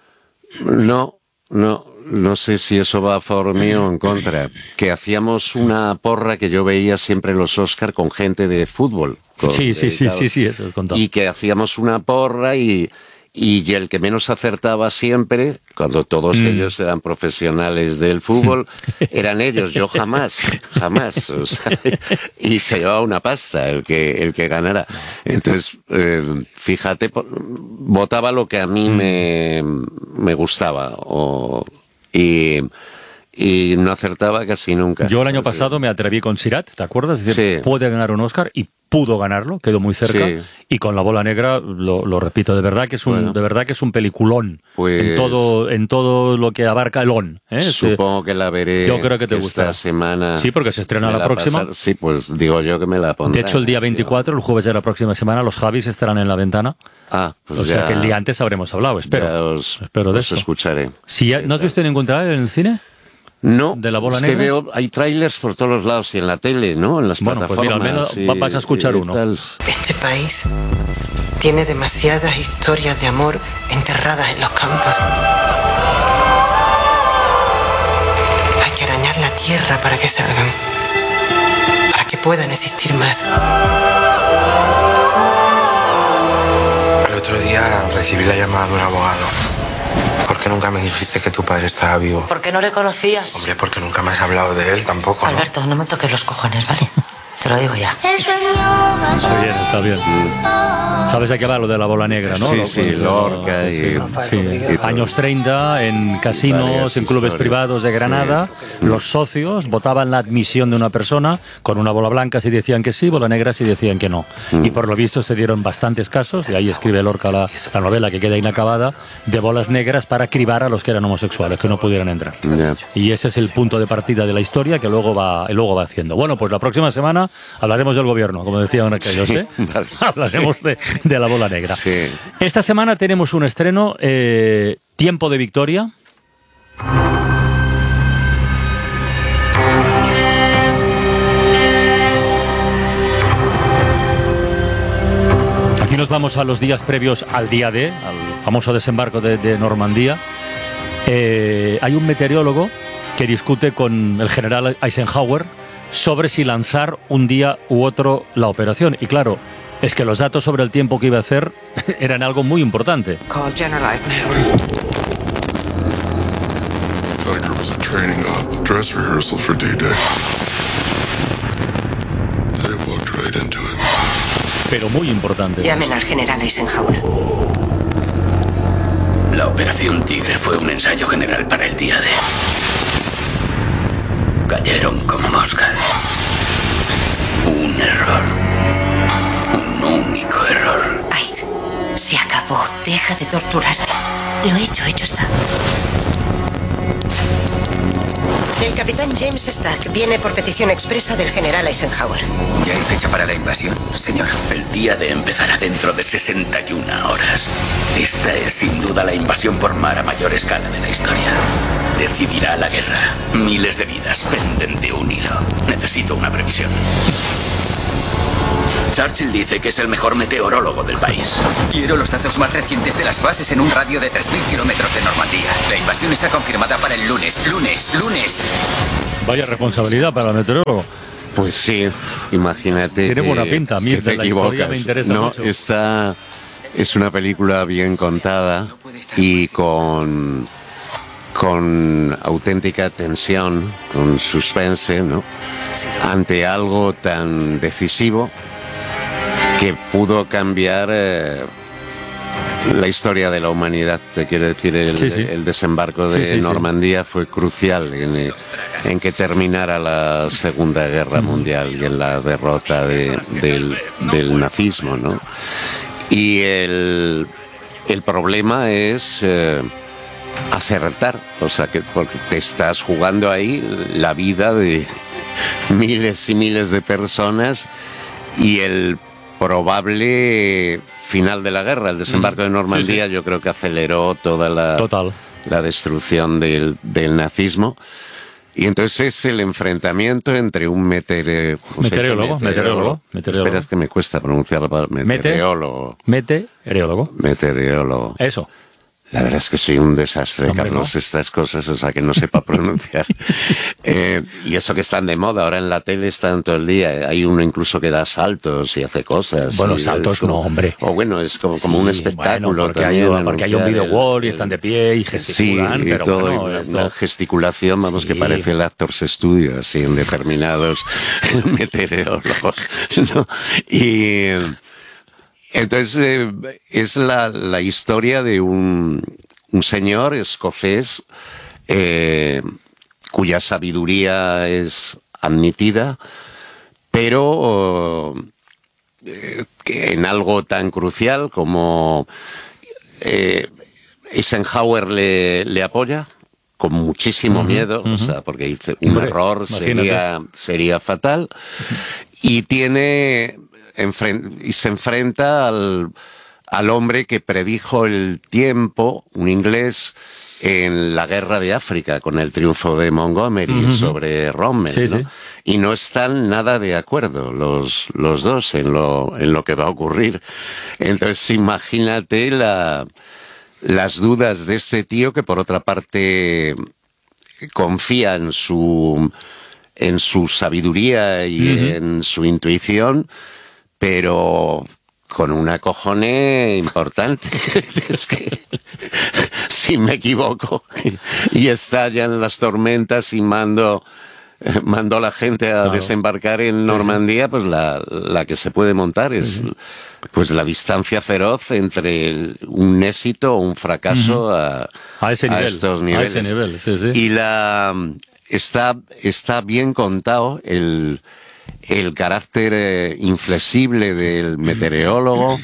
No, no, no sé si eso va a favor mío o en contra. Que hacíamos una porra que yo veía siempre en los Oscar con gente de fútbol. con- Sí, sí, sí, dedicados. sí, sí, eso he contado. Y que hacíamos una porra y... Y el que menos acertaba siempre, cuando todos Mm. ellos eran profesionales del fútbol, eran ellos, yo jamás, jamás. O sea, y se llevaba una pasta el que, el que ganara. Entonces, eh, fíjate, po- votaba lo que a mí Mm. me, me gustaba. O, y, y no acertaba casi nunca. Yo el año O sea, pasado me atreví con Sirat, ¿te acuerdas? Es decir, Sí. puede ganar un Oscar y pudo ganarlo, quedó muy cerca. Sí. Y con La Bola Negra, lo, lo repito, de verdad que es un, Bueno. de verdad que es un peliculón Pues- en todo, en todo lo que abarca el on. ¿eh? Es, eh, Supongo que la veré yo creo que te esta gustará. semana. Sí, porque se estrena Me la próxima. pasar- Sí, pues digo yo que me la pondré. De hecho, el día Sí. veinticuatro, el jueves de la próxima semana, los Javis estarán en la ventana. Ah, pues o sea ya- que el día antes habremos hablado, espero. ya os, espero de os eso. escucharé. Si ya- ¿No has visto ningún trailer en el cine? No, ¿De La Bola es Negra? que veo, hay trailers por todos los lados y en la tele, ¿no? En las Bueno, pues mira, al plataformas. menos y- vas a escuchar y uno. tal. Este país tiene demasiadas historias de amor enterradas en los campos. Hay que arañar la tierra para que salgan, para que puedan existir más. El otro día recibí la llamada de un abogado. ¿Por qué nunca me dijiste que tu padre estaba vivo? ¿Por qué no le conocías? Hombre, porque nunca me has hablado de él tampoco, ¿no? Alberto, no me toques los cojones, ¿vale? Te lo digo ya. Está bien, está bien. Sabes a qué va lo de La Bola Negra, ¿no? Sí, Lo- sí, pues, Lorca y- sí. y todo. Años treinta, en casinos, Varias en clubes historias. privados de Granada, Sí. los socios votaban la admisión de una persona con una bola blanca si decían que sí, bola negra si decían que no. Mm. Y por lo visto se dieron bastantes casos, y ahí escribe Lorca la, la novela que queda inacabada, de bolas negras para cribar a los que eran homosexuales, que no pudieran entrar. Ya. Y ese es el punto de partida de la historia que luego va, y luego va haciendo. Bueno, pues la próxima semana hablaremos del gobierno, como decían aquellos, ¿eh? Vale, Hablaremos sí. de, de La Bola Negra. Sí. Esta semana tenemos un estreno, eh, Tiempo de Victoria. Aquí nos vamos a los días previos al día D, al famoso desembarco de, de Normandía. Eh, hay un meteorólogo que discute con el general Eisenhower sobre si lanzar un día u otro la operación. Y claro, es que los datos sobre el tiempo que iba a hacer eran algo muy importante. Called generalized memory. Tiger was a training op, dress rehearsal for D-Day. They walked right into it. Pero muy importante. Llamen al general Eisenhower. La Operación Tigre fue un ensayo general para el día D. Cayeron como moscas. Un error. Un único error. Ike, se acabó. Deja de torturarme. Lo hecho, hecho está. El capitán James Stack viene por petición expresa del general Eisenhower. ¿Ya hay fecha para la invasión, señor? El día D empezará dentro de sesenta y una horas. Esta es sin duda la invasión por mar a mayor escala de la historia. Decidirá la guerra. Miles de vidas penden de un hilo. Necesito una previsión. Churchill dice que es el mejor meteorólogo del país. Quiero los datos más recientes de las bases en un radio de tres mil kilómetros de Normandía. La invasión está confirmada para el lunes. ¡Lunes! ¡Lunes! Vaya responsabilidad para el meteorólogo. Pues sí, imagínate. Tiene buena pinta. A mí de la historia me interesa no, mucho. Esta es una película bien contada y con, con auténtica tensión, con suspense, ¿no? Ante algo tan decisivo que pudo cambiar eh, la historia de la humanidad. Te quiero decir, el, sí, sí. el desembarco de sí, sí, Normandía sí. fue crucial en, en que terminara la Segunda Guerra Mundial y en la derrota de, del, del nazismo, ¿no? Y el, el problema es eh, acertar, o sea, que porque te estás jugando ahí la vida de miles y miles de personas y el probable final de la guerra, el desembarco de Normandía, sí, sí. Yo creo que aceleró toda la, Total. la destrucción del, del nazismo. Y entonces es el enfrentamiento entre un meteore... meteorólogo, meteorólogo, meteorólogo. Espera, es que me cuesta pronunciar la palabra. Meteorólogo. Meteorólogo. Meteorólogo. Eso. La verdad es que soy un desastre, Hombre, Carlos, ¿no? Estas cosas, o sea, que no sepa pronunciar. eh, y eso que están de moda, ahora en la tele están todo el día. Hay uno incluso que da saltos y hace cosas. Bueno, y saltos como, no, hombre. O bueno, es como, como sí, un espectáculo bueno, porque también. Hay, porque hay un video wall y están de pie y gesticulan. Sí, y pero todo, bueno, y una, esto... una gesticulación, vamos, sí. que parece el Actors Studio, así, en determinados meteorólogos, ¿no? Y... Entonces, eh, es la, la historia de un... un señor escocés eh, cuya sabiduría es admitida, pero eh, que en algo tan crucial como eh, Eisenhower le, le apoya con muchísimo uh-huh, miedo, uh-huh. o sea, porque dice un Hombre, error sería, sería fatal, y tiene enfren- y se enfrenta al al hombre que predijo el tiempo, un inglés, en la guerra de África, con el triunfo de Montgomery uh-huh. sobre Rommel, sí, ¿no? Sí. Y no están nada de acuerdo los, los dos en lo, en lo que va a ocurrir. Entonces, imagínate la, las dudas de este tío que, por otra parte, confía en su, en su sabiduría y uh-huh. en su intuición, pero... con una cojone importante. Es que, si me equivoco, y estallan las tormentas y mando, mando a la gente a claro. desembarcar en Normandía, pues la, la que se puede montar es pues la distancia feroz entre el, un éxito o un fracaso uh-huh. a, a, ese nivel, a estos niveles. A ese nivel, sí, sí. Y la, está, está bien contado el... el carácter eh, inflexible del meteorólogo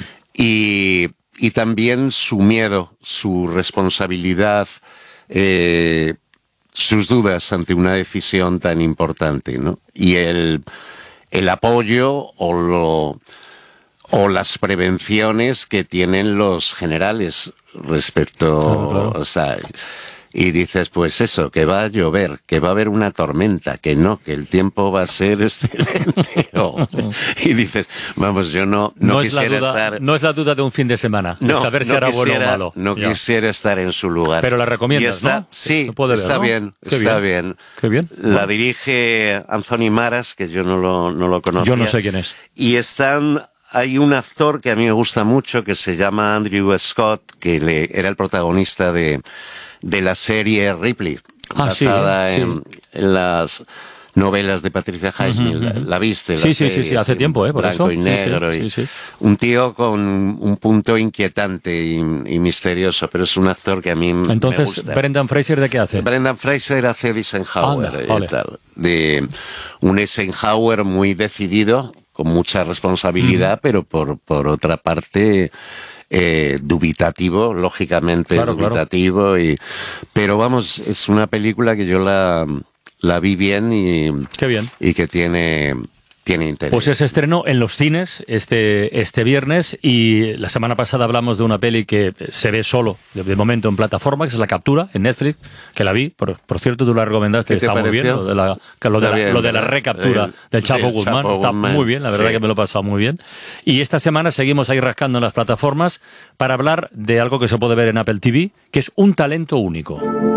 y, y también su miedo, su responsabilidad, eh, sus dudas ante una decisión tan importante, ¿no? Y el, el apoyo o, lo, o las prevenciones que tienen los generales respecto, claro, claro. o sea... Y dices, pues eso, que va a llover, que va a haber una tormenta, que no, que el tiempo va a ser excelente. O, y dices, vamos, yo no, no, no quisiera es la duda, estar... No es la duda de un fin de semana, no, de saber si no era quisiera, bueno o malo. No ya. quisiera estar en su lugar. Pero la recomiendas, está, ¿no? Sí, no puede ver, está ¿no? bien, Qué está bien. bien. Qué bien. La bueno. dirige Anthony Maras, que yo no lo, no lo conocía. Yo no sé quién es. Y están hay un actor que a mí me gusta mucho que se llama Andrew Scott, que le, era el protagonista de, de la serie Ripley, ah, basada sí, en, sí. en las novelas de Patricia Highsmith. Uh-huh, uh-huh. ¿La, la viste? Sí, la sí, serie, sí, sí, hace sí, tiempo, ¿eh? Por blanco eso. y negro. Sí, sí, y sí, sí. Un tío con un punto inquietante y, y misterioso, pero es un actor que a mí Entonces, me gusta. ¿Brendan Fraser de qué hace? Brendan Fraser hace de Eisenhower. Anda, y vale. tal, de un Eisenhower muy decidido, con mucha responsabilidad, uh-huh. pero por, por otra parte... Eh, dubitativo, lógicamente claro, dubitativo, claro. Y, pero vamos, es una película que yo la, la vi bien y, Qué bien. y que tiene, tiene interés. Pues se estrenó en los cines este, este viernes y la semana pasada hablamos de una peli que se ve solo, de, de momento en plataforma, que es La Captura, en Netflix, que la vi, por, por cierto tú la recomendaste, está muy bien, lo de la, lo de la, bien, lo de la recaptura el, del Chapo del Guzmán, Chapo está Guzmán, muy bien, la verdad sí. que me lo he pasado muy bien. Y esta semana seguimos ahí rascando en las plataformas para hablar de algo que se puede ver en Apple T V, que es Un talento único.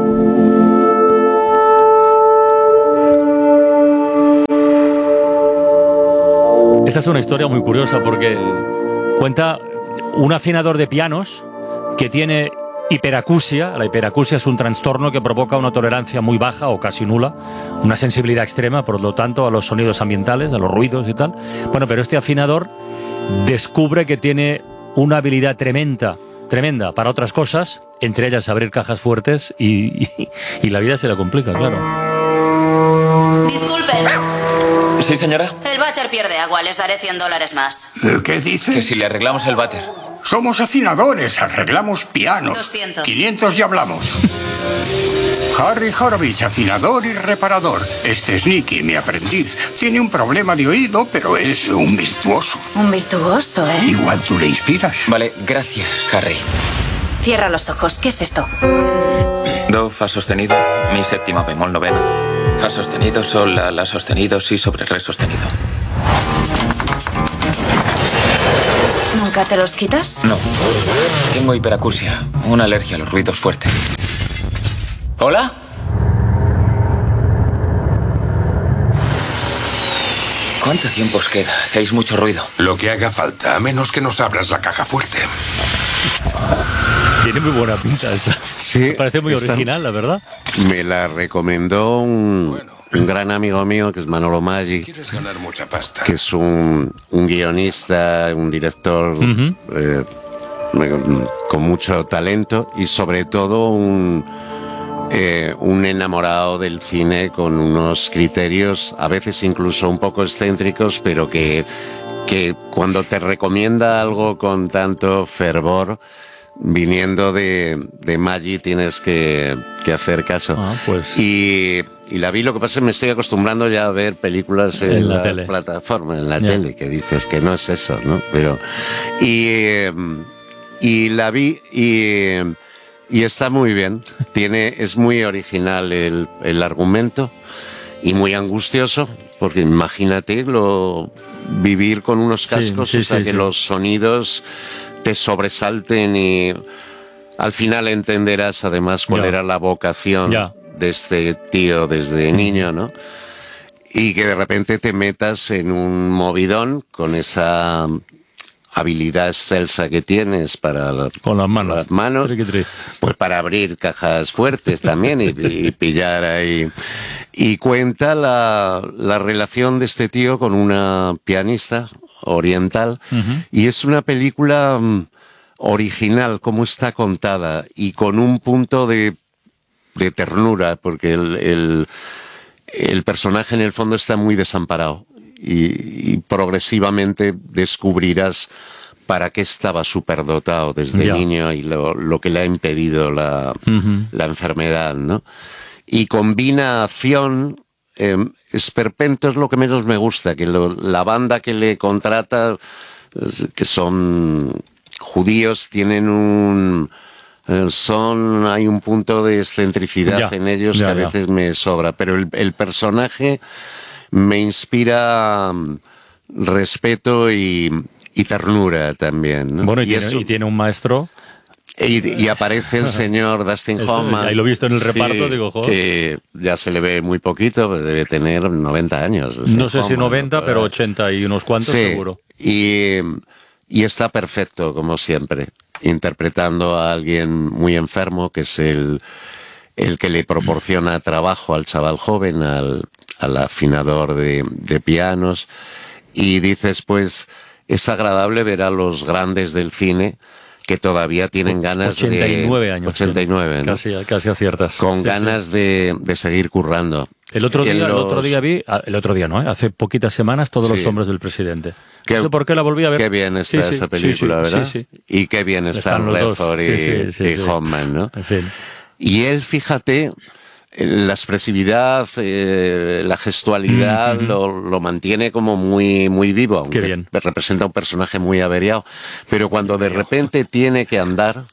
Esta es una historia muy curiosa porque cuenta un afinador de pianos que tiene hiperacusia. La hiperacusia es un trastorno que provoca una tolerancia muy baja o casi nula, una sensibilidad extrema, por lo tanto, a los sonidos ambientales, a los ruidos y tal. Bueno, pero este afinador descubre que tiene una habilidad tremenda, tremenda para otras cosas, entre ellas abrir cajas fuertes y, y, y la vida se le complica, claro. Disculpen. Sí, señora. El váter pierde agua, les daré cien dólares más. ¿Qué dice? Que si le arreglamos el váter. Somos afinadores, arreglamos pianos. doscientos. quinientos y hablamos. Harry Horowitz, afinador y reparador. Este es Nicky, mi aprendiz. Tiene un problema de oído, pero es un virtuoso. Un virtuoso, ¿eh? Igual tú le inspiras. Vale, gracias, Harry. Cierra los ojos. ¿Qué es esto? Do, fa sostenido, mi séptima bemol novena. Fa sostenido, sol, la, la sostenido, si sobre re sostenido. ¿Nunca te los quitas? No. Tengo hiperacusia, una alergia a los ruidos fuertes. ¿Hola? ¿Cuánto tiempo os queda? Hacéis mucho ruido. Lo que haga falta, a menos que nos abras la caja fuerte. Tiene muy buena pinta esta. Sí, me parece muy esta, original, la verdad. Me la recomendó un, bueno, un gran amigo mío que es Manolo Maggi. Quieres ganar mucha pasta. Que es un, un guionista, un director uh-huh. eh, con mucho talento y sobre todo un, eh, un enamorado del cine con unos criterios a veces incluso un poco excéntricos, pero que, que cuando te recomienda algo con tanto fervor, viniendo de, de Maggi tienes que, que hacer caso. Ah, pues. Y, y la vi, lo que pasa es que me estoy acostumbrando ya a ver películas en, en la, la tele. plataforma, en la yeah. tele, que dices que no es eso, ¿no? Pero, y, eh, y la vi y, y está muy bien. Tiene, es muy original el, el argumento y muy angustioso, porque imagínate lo, vivir con unos cascos, sí, sí, o sea, sí, que sí. los sonidos te sobresalten y al final entenderás además cuál ya. era la vocación ya. de este tío desde mm. niño, ¿no? Y que de repente te metas en un movidón con esa habilidad excelsa que tienes para la, con las manos, las manos pues para abrir cajas fuertes también y, y pillar ahí. Y cuenta la, la relación de este tío con una pianista oriental, uh-huh. y es una película um, original, como está contada, y con un punto de, de ternura, porque el, el, el personaje en el fondo está muy desamparado, y, y progresivamente descubrirás para qué estaba superdotado desde ya. niño y lo, lo que le ha impedido la, uh-huh. la enfermedad, ¿no? Y combina acción. Eh, esperpento es lo que menos me gusta, que lo, la banda que le contrata, que son judíos, tienen un eh, son hay un punto de excentricidad ya, en ellos ya, que a ya. veces me sobra, pero el, el personaje me inspira um, respeto y, y ternura también, ¿no? Bueno, y, y, tiene, eso, y tiene un maestro. Y, y aparece el señor Dustin Eso, Hoffman. ahí lo he visto en el reparto, sí, digo, joder. Que ya se le ve muy poquito, debe tener noventa años. No sé Hoffman, si noventa, ¿no? pero ochenta y unos cuantos sí, seguro. Y, y está perfecto, como siempre, interpretando a alguien muy enfermo, que es el, el que le proporciona trabajo al chaval joven, al, al afinador de, de pianos. Y dices, pues, es agradable ver a los grandes del cine que todavía tienen ganas ochenta y nueve de... años. ochenta y nueve, ¿no? Casi, casi aciertas. Con Sí, ganas sí. De, de seguir currando. El otro, día, En el los- otro día vi, ah, el otro día no, ¿eh? Hace poquitas semanas, Todos Sí. los hombres del presidente. Qué- no sé por qué la volví a ver. Qué bien está Sí, sí, esa película, sí, sí, ¿verdad? sí, sí. Y qué bien están, Están los dos. Redford y, Sí, sí, sí, y sí. Hoffman, ¿no? En fin. Y él, fíjate, eh, la expresividad, eh, la gestualidad, Mm, lo, lo mantiene como muy, muy vivo, aunque Qué bien. representa un personaje muy averiado. Pero cuando de repente tiene que andar,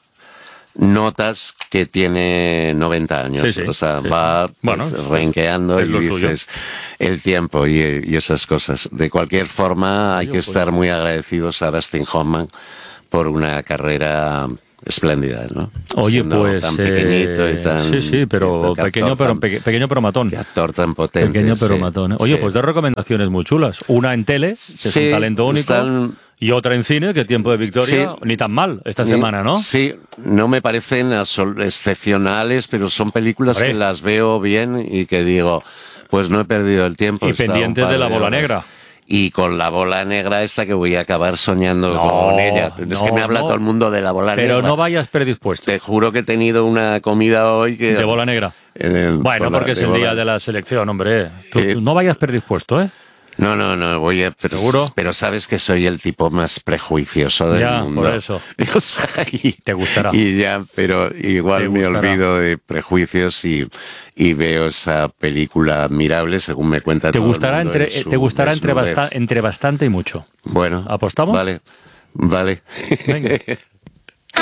notas que tiene noventa años. Sí, sí, o sea, sí, va sí. Bueno, pues, renqueando es y lo suyo. dices el tiempo y, y esas cosas. De cualquier forma, hay Oye, que pues- estar muy agradecidos a Dustin Hoffman por una carrera espléndida, ¿no? Oye, Siendo pues... tan pequeñito eh, y tan... sí, sí, pero qué pequeño, actor pero, tan- peque- pequeño pero matón. qué actor tan potente. Pequeño pero sí. matón. ¿eh? Oye, Sí. pues dos recomendaciones muy chulas. Una en tele, que es Sí, un talento único, están- y otra en cine, que Tiempo de Victoria, Sí. ni tan mal esta semana, ¿no? Sí, no me parecen asol- excepcionales, pero son películas Hombre. que las veo bien y que digo, pues no he perdido el tiempo. Y he estado pendientes un par de la bola horas. negra. Y con la bola negra esta que voy a acabar soñando No, con ella. Es que no, me habla no. todo el mundo de la bola negra. Pero no vayas predispuesto. Te juro que he tenido una comida hoy que... De bola negra. Eh, Bueno, bola- porque es de el bola- día de la selección, hombre. Tú, Eh, tú no vayas predispuesto, ¿eh? No, no, no, voy a... Pero, ¿Seguro? Pero sabes que soy el tipo más prejuicioso del Ya, mundo. por eso. O sea, y, Te gustará. Y ya, pero igual Te me gustará. olvido de prejuicios y, y veo esa película admirable, según me cuenta Te todo el gustará mundo entre, en su te gustará entre, desnudez. basta- entre bastante y mucho. Bueno. ¿Apostamos? Vale, vale. Venga.